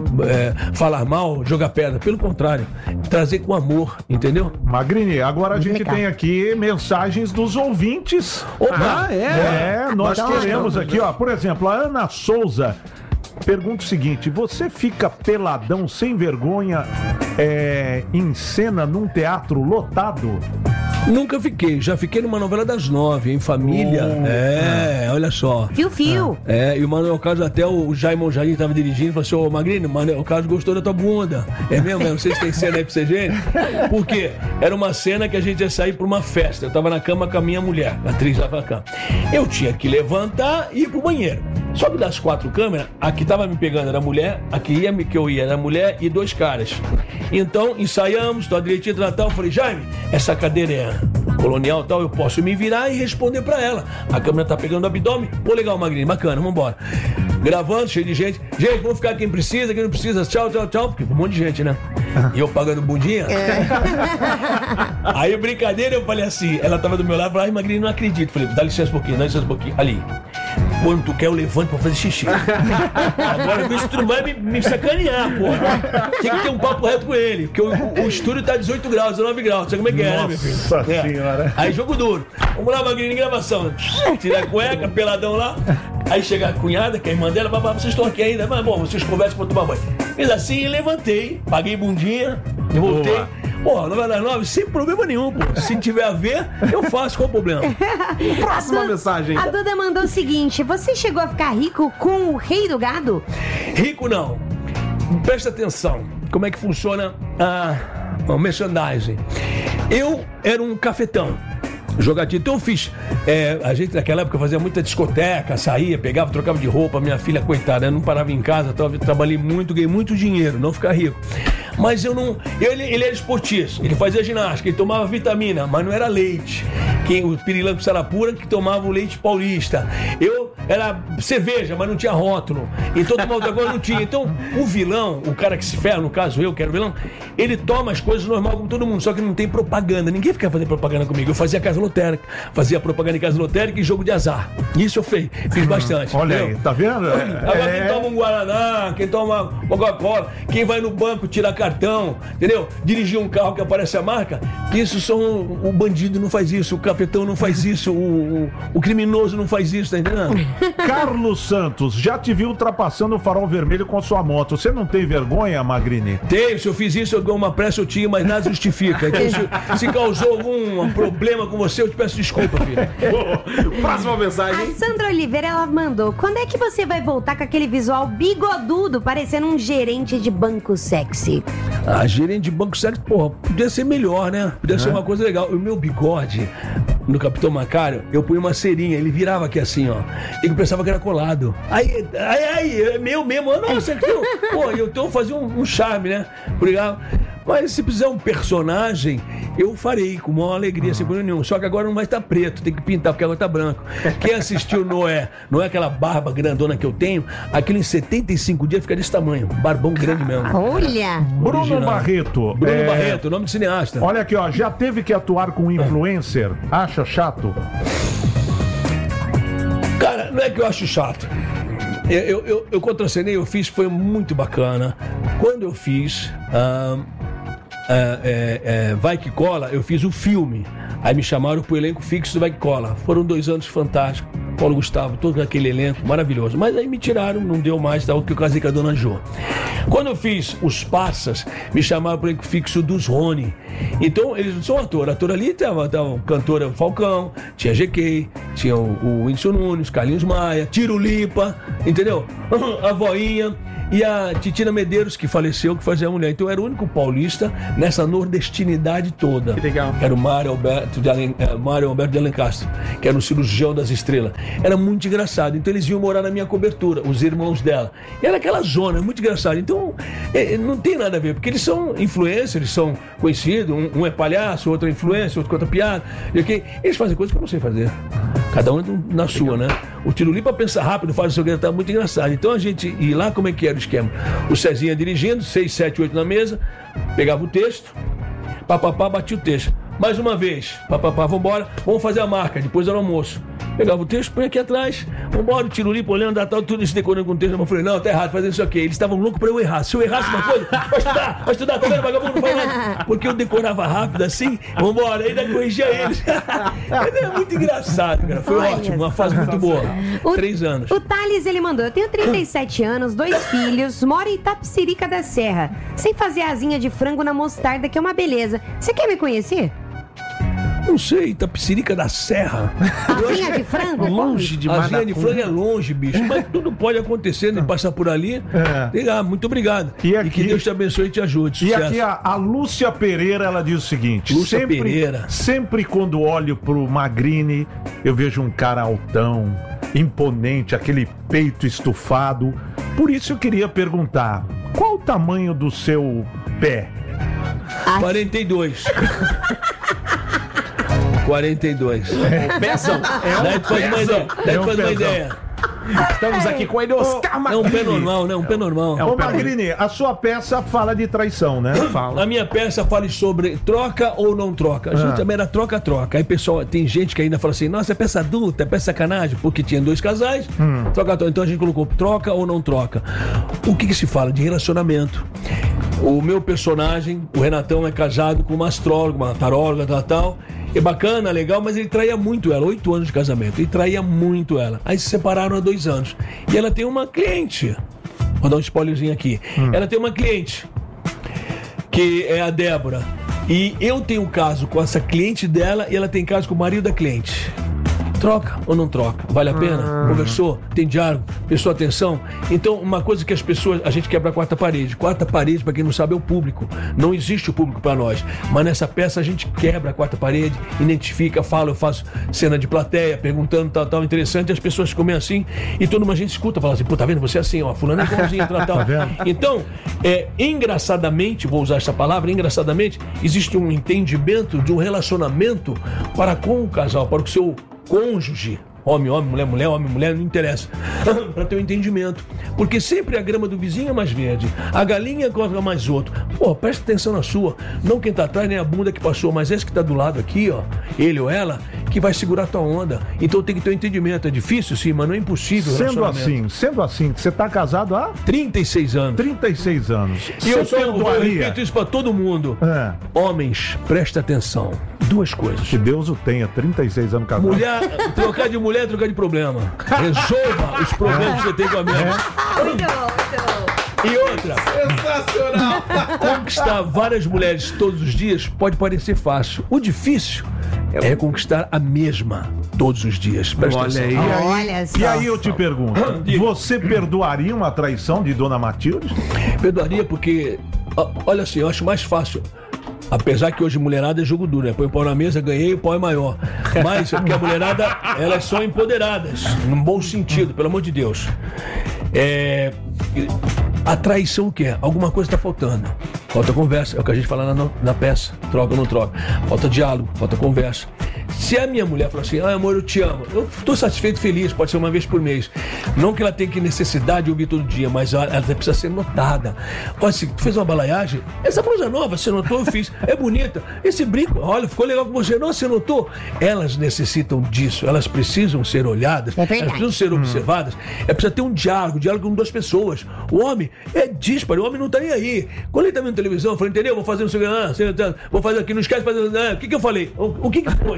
é, falar mal, jogar pedra. Pelo contrário, trazer com amor, entendeu? Magrini, agora a gente Legal. tem aqui mensagens dos ouvintes. Opa, ah, é? É, nós Então, queremos então, aqui, ó. Por exemplo, a Ana Souza pergunta o seguinte: você fica peladão sem vergonha é, em cena num teatro lotado? Nunca fiquei, já fiquei numa novela das nove, em família. Oh, é, olha só. Fio, fio. É, e o Manuel Carlos, até o Jaime Jardim estava dirigindo, falou assim: ô Magrini, o Manuel Carlos gostou da tua bunda. É mesmo? Não sei se tem cena aí pra você, gente. Por quê? Era uma cena que a gente ia sair pra uma festa. Eu tava na cama com a minha mulher, a atriz lá na cama. Eu tinha que levantar e ir pro banheiro. Só que das quatro câmeras, a que tava me pegando era a mulher, a que ia que eu ia era a mulher e dois caras. Então, ensaiamos, tô direitinho, tal, tal. Eu falei: Jaime, essa cadeira é colonial tal, eu posso me virar e responder pra ela. A câmera tá pegando o abdômen. Pô, legal, Magrini, bacana, vambora. Gravando, cheio de gente. Gente, vamos ficar quem precisa, quem não precisa. Tchau, tchau, tchau. Porque um monte de gente, né? E eu pagando bundinha. Aí, brincadeira, eu falei assim, ela tava do meu lado, falei: ai, Magrini, não acredito. Falei: dá licença um pouquinho, dá licença um pouquinho. Ali. Quando tu quer, eu levanto pra fazer xixi. Agora, vê se tu não vai me, me sacanear, porra. Tem que ter um papo reto com ele, porque o, o, o estúdio tá dezoito graus, dezenove graus. Sabe como é que é, né, meu filho? Nossa É. senhora. Aí, jogo duro. Vamos lá, Magrini, gravação. Tira a cueca, peladão lá. Aí chega a cunhada, que é a irmã dela, babá, vocês estão aqui ainda? Mas, bom, vocês conversam pra tomar banho. Fiz assim e levantei, paguei bundinha, eu voltei. Boa. Pô, novela das nove, sem problema nenhum, pô. Se tiver a ver, eu faço, qual o problema? Próxima Du- mensagem. A Duda mandou o seguinte: você chegou a ficar rico com o Rei do Gado? Rico não. Presta atenção. Como é que funciona a, a merchandising. Eu era um cafetão. Jogadinho. Então eu fiz. É, a gente naquela época fazia muita discoteca, saía, pegava, trocava de roupa. Minha filha, coitada, não parava em casa, tava, trabalhei muito, ganhei muito dinheiro, não ficar rico. Mas eu não. Ele, ele era esportista, ele fazia ginástica, ele tomava vitamina, mas não era leite. Quem, o Pirilampo Sarapura, que tomava o leite paulista. Eu era cerveja, mas não tinha rótulo. Então tomava outra coisa, não tinha. Então o vilão, o cara que se ferra, no caso eu, que era o vilão, ele toma as coisas normal como todo mundo, só que não tem propaganda. Ninguém fica fazendo propaganda comigo. Eu fazia casa lotérica, fazia propaganda em casa lotérica e jogo de azar. Isso eu fiz, fiz bastante. Olha entendeu? aí, tá vendo? Agora É- quem toma um Guaraná, quem toma Coca-Cola, quem vai no banco tirar cartão, entendeu? Dirigir um carro que aparece a marca, isso são. O bandido não faz isso, o cafetão não faz isso, o, o, o criminoso não faz isso, tá entendendo? Carlos Santos, já te vi ultrapassando o farol vermelho com a sua moto. Você não tem vergonha, Magrini? Tenho, se eu fiz isso, eu dou uma pressa, eu tinha, mas nada justifica. Então, se, se causou algum problema com você, eu te peço desculpa, filho. Próxima mensagem. A Sandra Oliveira, ela mandou: quando é que você vai voltar com aquele visual bigodudo, parecendo um gerente de banco sexy? A gerente de banco sério, porra, podia ser melhor, né? Podia ser uma coisa legal. O meu bigode, no Capitão Macário, eu punha uma cerinha, ele virava aqui assim, ó. E eu pensava que era colado. Aí, aí, aí, é meu mesmo. Nossa, que eu, pô, eu então fazia um, um charme, né? Obrigado. Mas se precisar um personagem, eu farei com maior alegria, sem problema nenhum. Só que agora não vai estar preto, tem que pintar, porque agora tá branco. Quem assistiu Noé, não é aquela barba grandona que eu tenho, aquilo em setenta e cinco dias fica desse tamanho. Barbão grande mesmo. Olha! Bruno Original. Barreto. Bruno é, Barreto, nome de cineasta. Olha aqui, ó. Já teve que atuar com um influencer? Acha chato? Cara, não é que eu acho chato. Eu, eu, eu, eu contracenei, eu fiz, foi muito bacana. Quando eu fiz ah, ah, é, é, Vai Que Cola, eu fiz o filme. Aí me chamaram pro elenco fixo do Vai Que Cola. Foram dois anos fantásticos. Paulo Gustavo, todo aquele elenco maravilhoso. Mas aí me tiraram, não deu mais, tal, que eu casei com a Dona Jo. Quando eu fiz Os Passas, me chamaram pro elenco fixo dos Rony. Então, eles não são ator. Ator ali tava, tava o cantor Falcão, tinha G K, tinha o, o Whindersson Nunes, Carlinhos Maia, Tiro Lipa, entendeu? A voinha. E a Titina Medeiros, que faleceu, que fazia a mulher. Então eu era o único paulista nessa nordestinidade toda. Que legal. Era o Mário Alberto de, Alen... eh, Mário Alberto de Alencastro, que era o cirurgião das estrelas. Era muito engraçado. Então eles iam morar na minha cobertura, os irmãos dela. E era aquela zona, muito engraçado. Então eh, não tem nada a ver, porque eles são influencers, eles são conhecidos. Um, um é palhaço, outro é influencer, outro conta piada. E okay? Eles fazem coisas que eu não sei fazer. Cada um na sua, né? O Tiro Lipa pensa rápido, faz o seu que tá muito engraçado. Então a gente ia lá, como é que era o esquema? O Cezinha dirigindo, seis, sete, oito na mesa, pegava o texto, papapá, batia o texto. Mais uma vez, papapá, vambora, vamos fazer a marca, depois era o almoço. Pegava o texto, põe aqui atrás, vambora, o Tiro Lipa olhando, tal, tudo isso decorando com o texto. Eu falei, não, tá errado, fazendo isso aqui. Eles estavam loucos pra eu errar. Se eu errasse uma coisa, vai estudar, vai estudar, tá vendo, vagabundo, não faz nada. Porque eu decorava rápido assim, vambora, ainda corrigia eles. Mas é muito engraçado, cara. Foi Olha ótimo, uma fase muito boa. O- Três anos. O Thales, ele mandou: eu tenho trinta e sete anos, dois filhos, moro em Itapecerica da Serra. Sem fazer asinha de frango na mostarda, que é uma beleza. Você quer me conhecer? Não sei, Itapecerica da Serra. Asinha de frango? Longe de A Asinha de Manacum. frango é longe, bicho. Mas tudo pode acontecer, né? Passar por ali. É. Legal, muito obrigado. E E, aqui- que Deus te abençoe e te ajude. E Sucesso. aqui a, a Lúcia Pereira, ela diz o seguinte: Lúcia sempre, Pereira. sempre quando olho pro Magrini, eu vejo um cara altão, imponente, aquele peito estufado. Por isso eu queria perguntar: qual o tamanho do seu pé? quarenta e dois. quarenta e dois. Peçam. Daí tu faz uma ideia. Daí É tu um faz uma pezão. ideia. Estamos aqui com ele, Oscar É um Magrini. pé normal, né? Um pé normal. Ô Magrini, a sua peça fala de traição, né? Fala. A minha peça fala sobre troca ou não troca. A gente Ah. também era troca-troca. Aí, pessoal, tem gente que ainda fala assim: nossa, é peça adulta, é peça sacanagem, porque tinha dois casais, Hum. troca-troca. Então a gente colocou troca ou não troca. O que que se fala? De relacionamento. O meu personagem, o Renatão, é casado com uma astróloga, uma taróloga, tal, tal. É bacana, legal, mas ele traía muito ela. Oito anos de casamento. Ele traía muito ela. Aí se separaram há dois anos. E ela tem uma cliente. Vou dar um spoilerzinho aqui. Ela tem uma cliente, que é a Débora. E eu tenho caso com essa cliente dela e ela tem caso com o marido da cliente. Troca ou não troca? Vale a pena? Ah. Conversou? Tem diálogo? Prestou atenção? Então, uma coisa que as pessoas... A gente quebra a quarta parede. Quarta parede, para quem não sabe, é o público. Não existe o público para nós. Mas nessa peça a gente quebra a quarta parede, identifica, fala, eu faço cena de plateia, perguntando, tal, tal, interessante, e as pessoas ficam meio assim, e toda uma gente escuta, fala assim, pô, tá vendo? Você é assim, ó, fulano é igualzinho, tal, tal. Então, é, engraçadamente, vou usar essa palavra, engraçadamente, existe um entendimento de um relacionamento para com o casal, para o seu cônjuge. Homem, homem, mulher, mulher, homem, mulher, não interessa. Para ter um entendimento. Porque sempre a grama do vizinho é mais verde. A galinha corre mais outro. Pô, presta atenção na sua. Não quem tá atrás, nem a bunda que passou, mas esse que tá do lado aqui, ó, ele ou ela, que vai segurar a tua onda. Então tem que ter um entendimento. É difícil, sim, mas não é impossível. Sendo assim, sendo assim, você tá casado há trinta e seis anos. trinta e seis anos. E eu só eu repito isso pra todo mundo. É. Homens, presta atenção. Duas coisas. Que Deus o tenha, trinta e seis anos casado. Mulher, trocar de mulher é trocar de problema. Resolva os problemas que você tem com a minha. É. Muito bom, muito bom. E outra. Sensacional. Conquistar várias mulheres todos os dias pode parecer fácil. O difícil é conquistar a mesma todos os dias. Presta Olha atenção. aí. Olha só. E aí eu te pergunto, você perdoaria uma traição de Dona Matilde? Perdoaria porque, olha assim, eu acho mais fácil. Apesar que hoje mulherada é jogo duro, né? Põe o pau na mesa, ganhei, o pau é maior. Mas é porque a mulherada, elas são empoderadas, num bom sentido, pelo amor de Deus. É... A traição o que é? Alguma coisa está faltando. Falta conversa, é o que a gente fala na, na peça. Troca ou não troca. Falta diálogo, falta conversa. Se a minha mulher falar assim, ah, amor, eu te amo, eu estou satisfeito, feliz, pode ser uma vez por mês. Não que ela tenha que necessidade de ouvir todo dia, mas ela, ela precisa ser notada. Olha, se tu fez uma balaiagem, essa blusa nova, você notou? Eu fiz, é bonita. Esse brinco, olha, ficou legal com você. Não, você notou? Elas necessitam disso, elas precisam ser olhadas, é elas precisam ser observadas. É preciso ter um diálogo, diálogo com duas pessoas. O homem é dísparo, o homem não tá nem aí. Quando ele tá vendo televisão, eu falei, entendeu? Vou fazer não sei o que, vou fazer aqui, não esquece de fazer. Ah, o que que eu falei? O, o que que foi?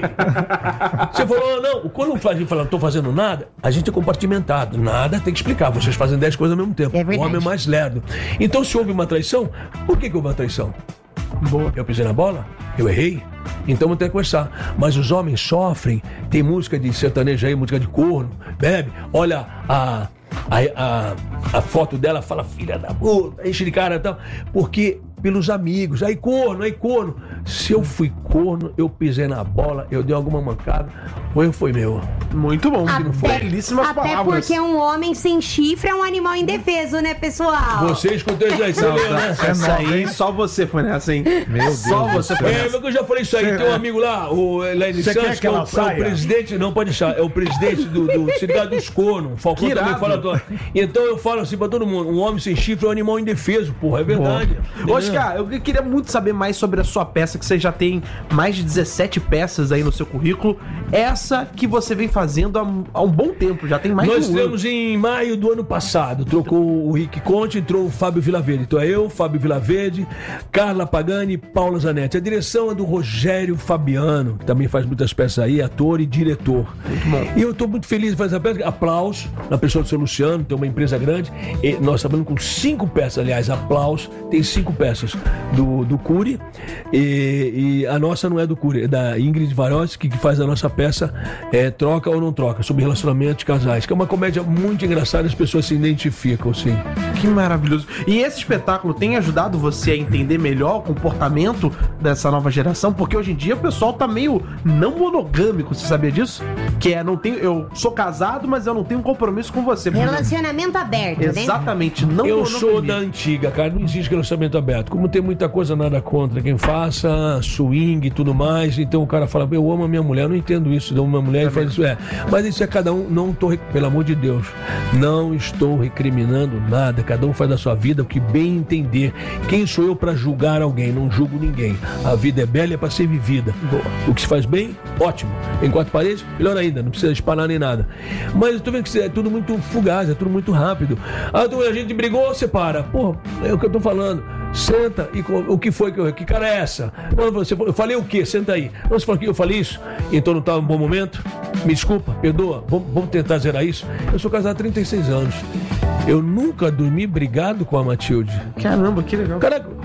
Você falou, não, quando a gente fala, não tô fazendo nada, a gente é compartimentado. Nada tem que explicar. Vocês fazem dez coisas ao mesmo tempo. É verdade. O homem é mais lerdo. Então, se houve uma traição, por que que houve uma traição? Boa. Eu pisei na bola? Eu errei? Então vou ter que conversar. Mas os homens sofrem. Tem música de sertanejo aí, música de corno. Bebe, olha a, a, a, a foto dela, fala filha da puta, enche de cara e tal. Porque pelos amigos, aí corno, aí corno. Se eu fui corno, eu pisei na bola, eu dei alguma mancada, ou eu fui meu. Muito bom, até, não foi? Belíssimas até palavras. porque um homem sem chifre é um animal indefeso, né, pessoal? Você escutou isso aí, você leu, né? Essa aí, só você foi nessa, hein? Meu Deus. Só você foi É, nessa. mas eu já falei isso aí, tem um amigo lá, o Elaine Você Santos, quer que que é o, ela é o saia? presidente, não pode deixar, é o presidente do, do Sindicato dos Cornos, o Falcão Que também irado. fala. Todo. Então eu falo assim pra todo mundo, um homem sem chifre é um animal indefeso, porra, é verdade. Oscar, eu queria muito saber mais sobre a sua peça, que você já tem mais de dezessete peças aí no seu currículo. Essa que você vem fazendo há, há um bom tempo, já tem mais Nós de um ano. temos em maio do ano passado, trocou o Rick Conte, entrou o Fábio Vilaverde. Então é eu, Fábio Vilaverde, Carla Pagani e Paula Zanetti. A direção é do Rogério Fabiano, que também faz muitas peças aí, ator e diretor. Muito bom. E eu estou muito feliz de fazer essa peça. Aplausos na pessoa do seu Luciano, tem uma empresa grande. E nós trabalhamos com cinco peças, aliás, aplausos. Tem cinco peças do, do Cury. E, e a nossa não é do Cury, é da Ingrid Varoski, que faz a nossa peça é, Troca ou Não Troca, sobre relacionamento de casais, que é uma comédia muito engraçada, as pessoas se identificam, sim. Que maravilhoso. E esse espetáculo tem ajudado você a entender melhor o comportamento dessa nova geração? Porque hoje em dia o pessoal tá meio não monogâmico, você sabia disso? Que é, não tenho, eu sou casado, mas eu não tenho um compromisso com você. Relacionamento aberto, né? Exatamente, não Eu monogamia. sou da antiga, cara, não existe relacionamento aberto. Como tem muita coisa, nada contra quem faça, swing e tudo mais, então o cara fala, eu amo a minha mulher, eu não entendo isso, eu amo a minha mulher e faz isso, é. Mas isso é cada um, não tô, pelo amor de Deus, não estou recriminando nada, cada um faz da sua vida o que bem entender. Quem sou eu pra julgar alguém? Não julgo ninguém. A vida é bela e é pra ser vivida. Boa. O que se faz bem, ótimo. Em quatro paredes, melhor ainda, não precisa disparar nem nada. Mas eu tô vendo que é tudo muito fugaz, é tudo muito rápido. Ah, a gente brigou, separa. Pô, é o que eu tô falando. Senta e o que foi que eu. Que cara é essa? Não, você, eu falei o quê? Senta aí. Não, você falou que eu falei isso? Então não estava um bom momento? Me desculpa, perdoa. Vamos, vamos tentar zerar isso? Eu sou casado há trinta e seis anos. Eu nunca dormi brigado com a Matilde. Caramba, que legal. Cara,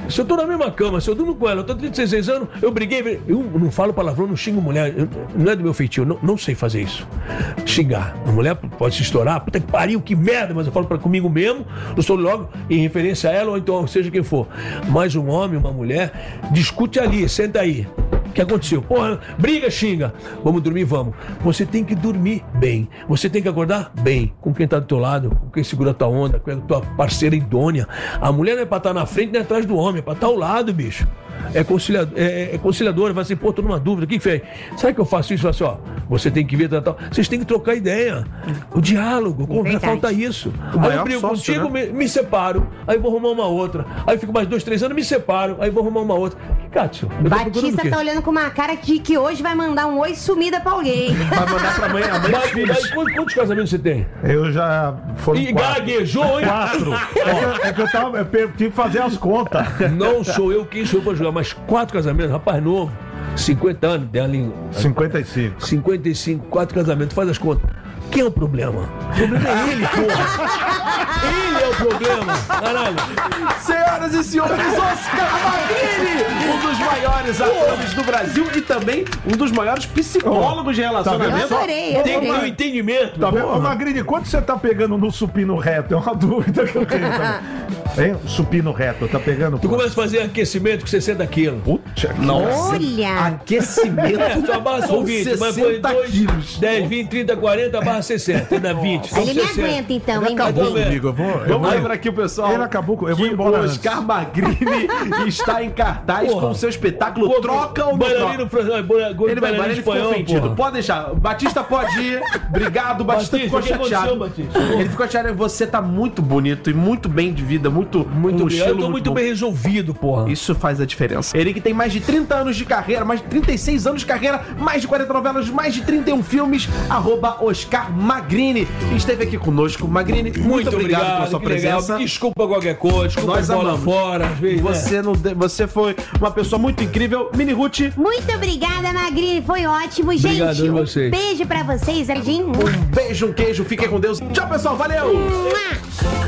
Se eu tô na mesma cama, se eu durmo com ela, eu tô trinta e seis anos, eu briguei, eu não falo palavrão, não xingo mulher, eu, não é do meu feitio, eu não, não sei fazer isso. Xingar. A mulher pode se estourar, puta que pariu, que merda, mas eu falo pra comigo mesmo, eu sou logo em referência a ela, ou então seja quem for. Mas um homem, uma mulher, discute ali, senta aí. O que aconteceu? Porra, briga, xinga. Vamos dormir, vamos. Você tem que dormir bem. Você tem que acordar bem. Com quem tá do teu lado, com quem segura a tua onda, com a tua parceira idônea. A mulher não é pra estar na frente nem atrás do homem, é pra estar ao lado, bicho. É conciliador, é, é conciliador, vai assim, pô, tô numa dúvida, o que que fez? Sabe que eu faço isso? Eu faço, ó, você tem que ver, tal, tal. Vocês têm que trocar ideia. O diálogo, conversa, falta isso. Aí eu brigo contigo, né? me, me separo, aí vou arrumar uma outra. Aí fico mais dois, três anos, me separo, aí vou arrumar uma outra. Que Cássio? Batista tá olhando com uma cara de que hoje vai mandar um oi sumida pra alguém. Vai mandar pra mãe, a mãe dos filhos. Mas quantos, quantos casamentos você tem? Eu já... Foram E quatro. gaguejou, hein? Quatro. É que eu, é que eu tava... Eu tive que fazer as contas. Não sou eu quem sou eu pra julgar, mas quatro casamentos, rapaz novo, cinquenta anos, tem a língua. cinquenta e cinco. cinquenta e cinco, quatro casamentos, faz as contas. Quem é o problema? O problema é ele, porra. Ele é o problema. Caralho. Senhoras e senhores, Oscar Magrini, um dos maiores atores do Brasil e também um dos maiores psicólogos de relacionamento. Eu adorei, eu Tem adorei. meu entendimento. Tá vendo? Ô, porra. Magrini, quanto você tá pegando no supino reto? É uma dúvida que eu tenho também. Hein? Supino reto, tá pegando? Tu começa a fazer aquecimento com sessenta quilos. Puta, Nossa, Olha. aquecimento. É, tua barra são com vinte, mas foi sessenta dois, quilos. dez, vinte, trinta, quarenta, barra sessenta. Ainda vinte. são Ele me sessenta. aguenta então, Ele hein? acabou Então, comigo, eu vou... Eu Vamos vou lembrar aqui o pessoal. Ele acabou com- eu vou que embora o antes. Oscar Magrini está em cartaz Porra. com o seu espetáculo Pô, Troca ou Não bailarino Troca. francês, bailarino Ele vai embora, ele ficou espanhol, ofendido. porra. Pode deixar. Batista pode ir. Obrigado, Batista, Batista, ficou o que aconteceu, chateado. Batista? Ele ficou chateado. Você tá muito bonito e muito bem de vida, muito, Muito um obrigado, eu estilo tô muito bom. bem resolvido, porra. Isso faz a diferença. Ele que tem mais de trinta anos de carreira, mais de trinta e seis anos de carreira, mais de quarenta novelas, mais de trinta e um filmes, arroba Oscar Magrini. Esteve aqui conosco. Magrini, muito, Muito obrigado, obrigado, pela sua que legal. presença. Desculpa qualquer coisa, desculpa Nós as bola amamos. fora, às vezes, né? Você, não de- você foi uma pessoa muito incrível. Mini Ruth, Muito obrigada, Magrini. Foi ótimo, Obrigado gente. a Um vocês. beijo pra vocês, Ardinho. um beijo, um queijo. Fiquem com Deus. Tchau, pessoal. Valeu! Mua.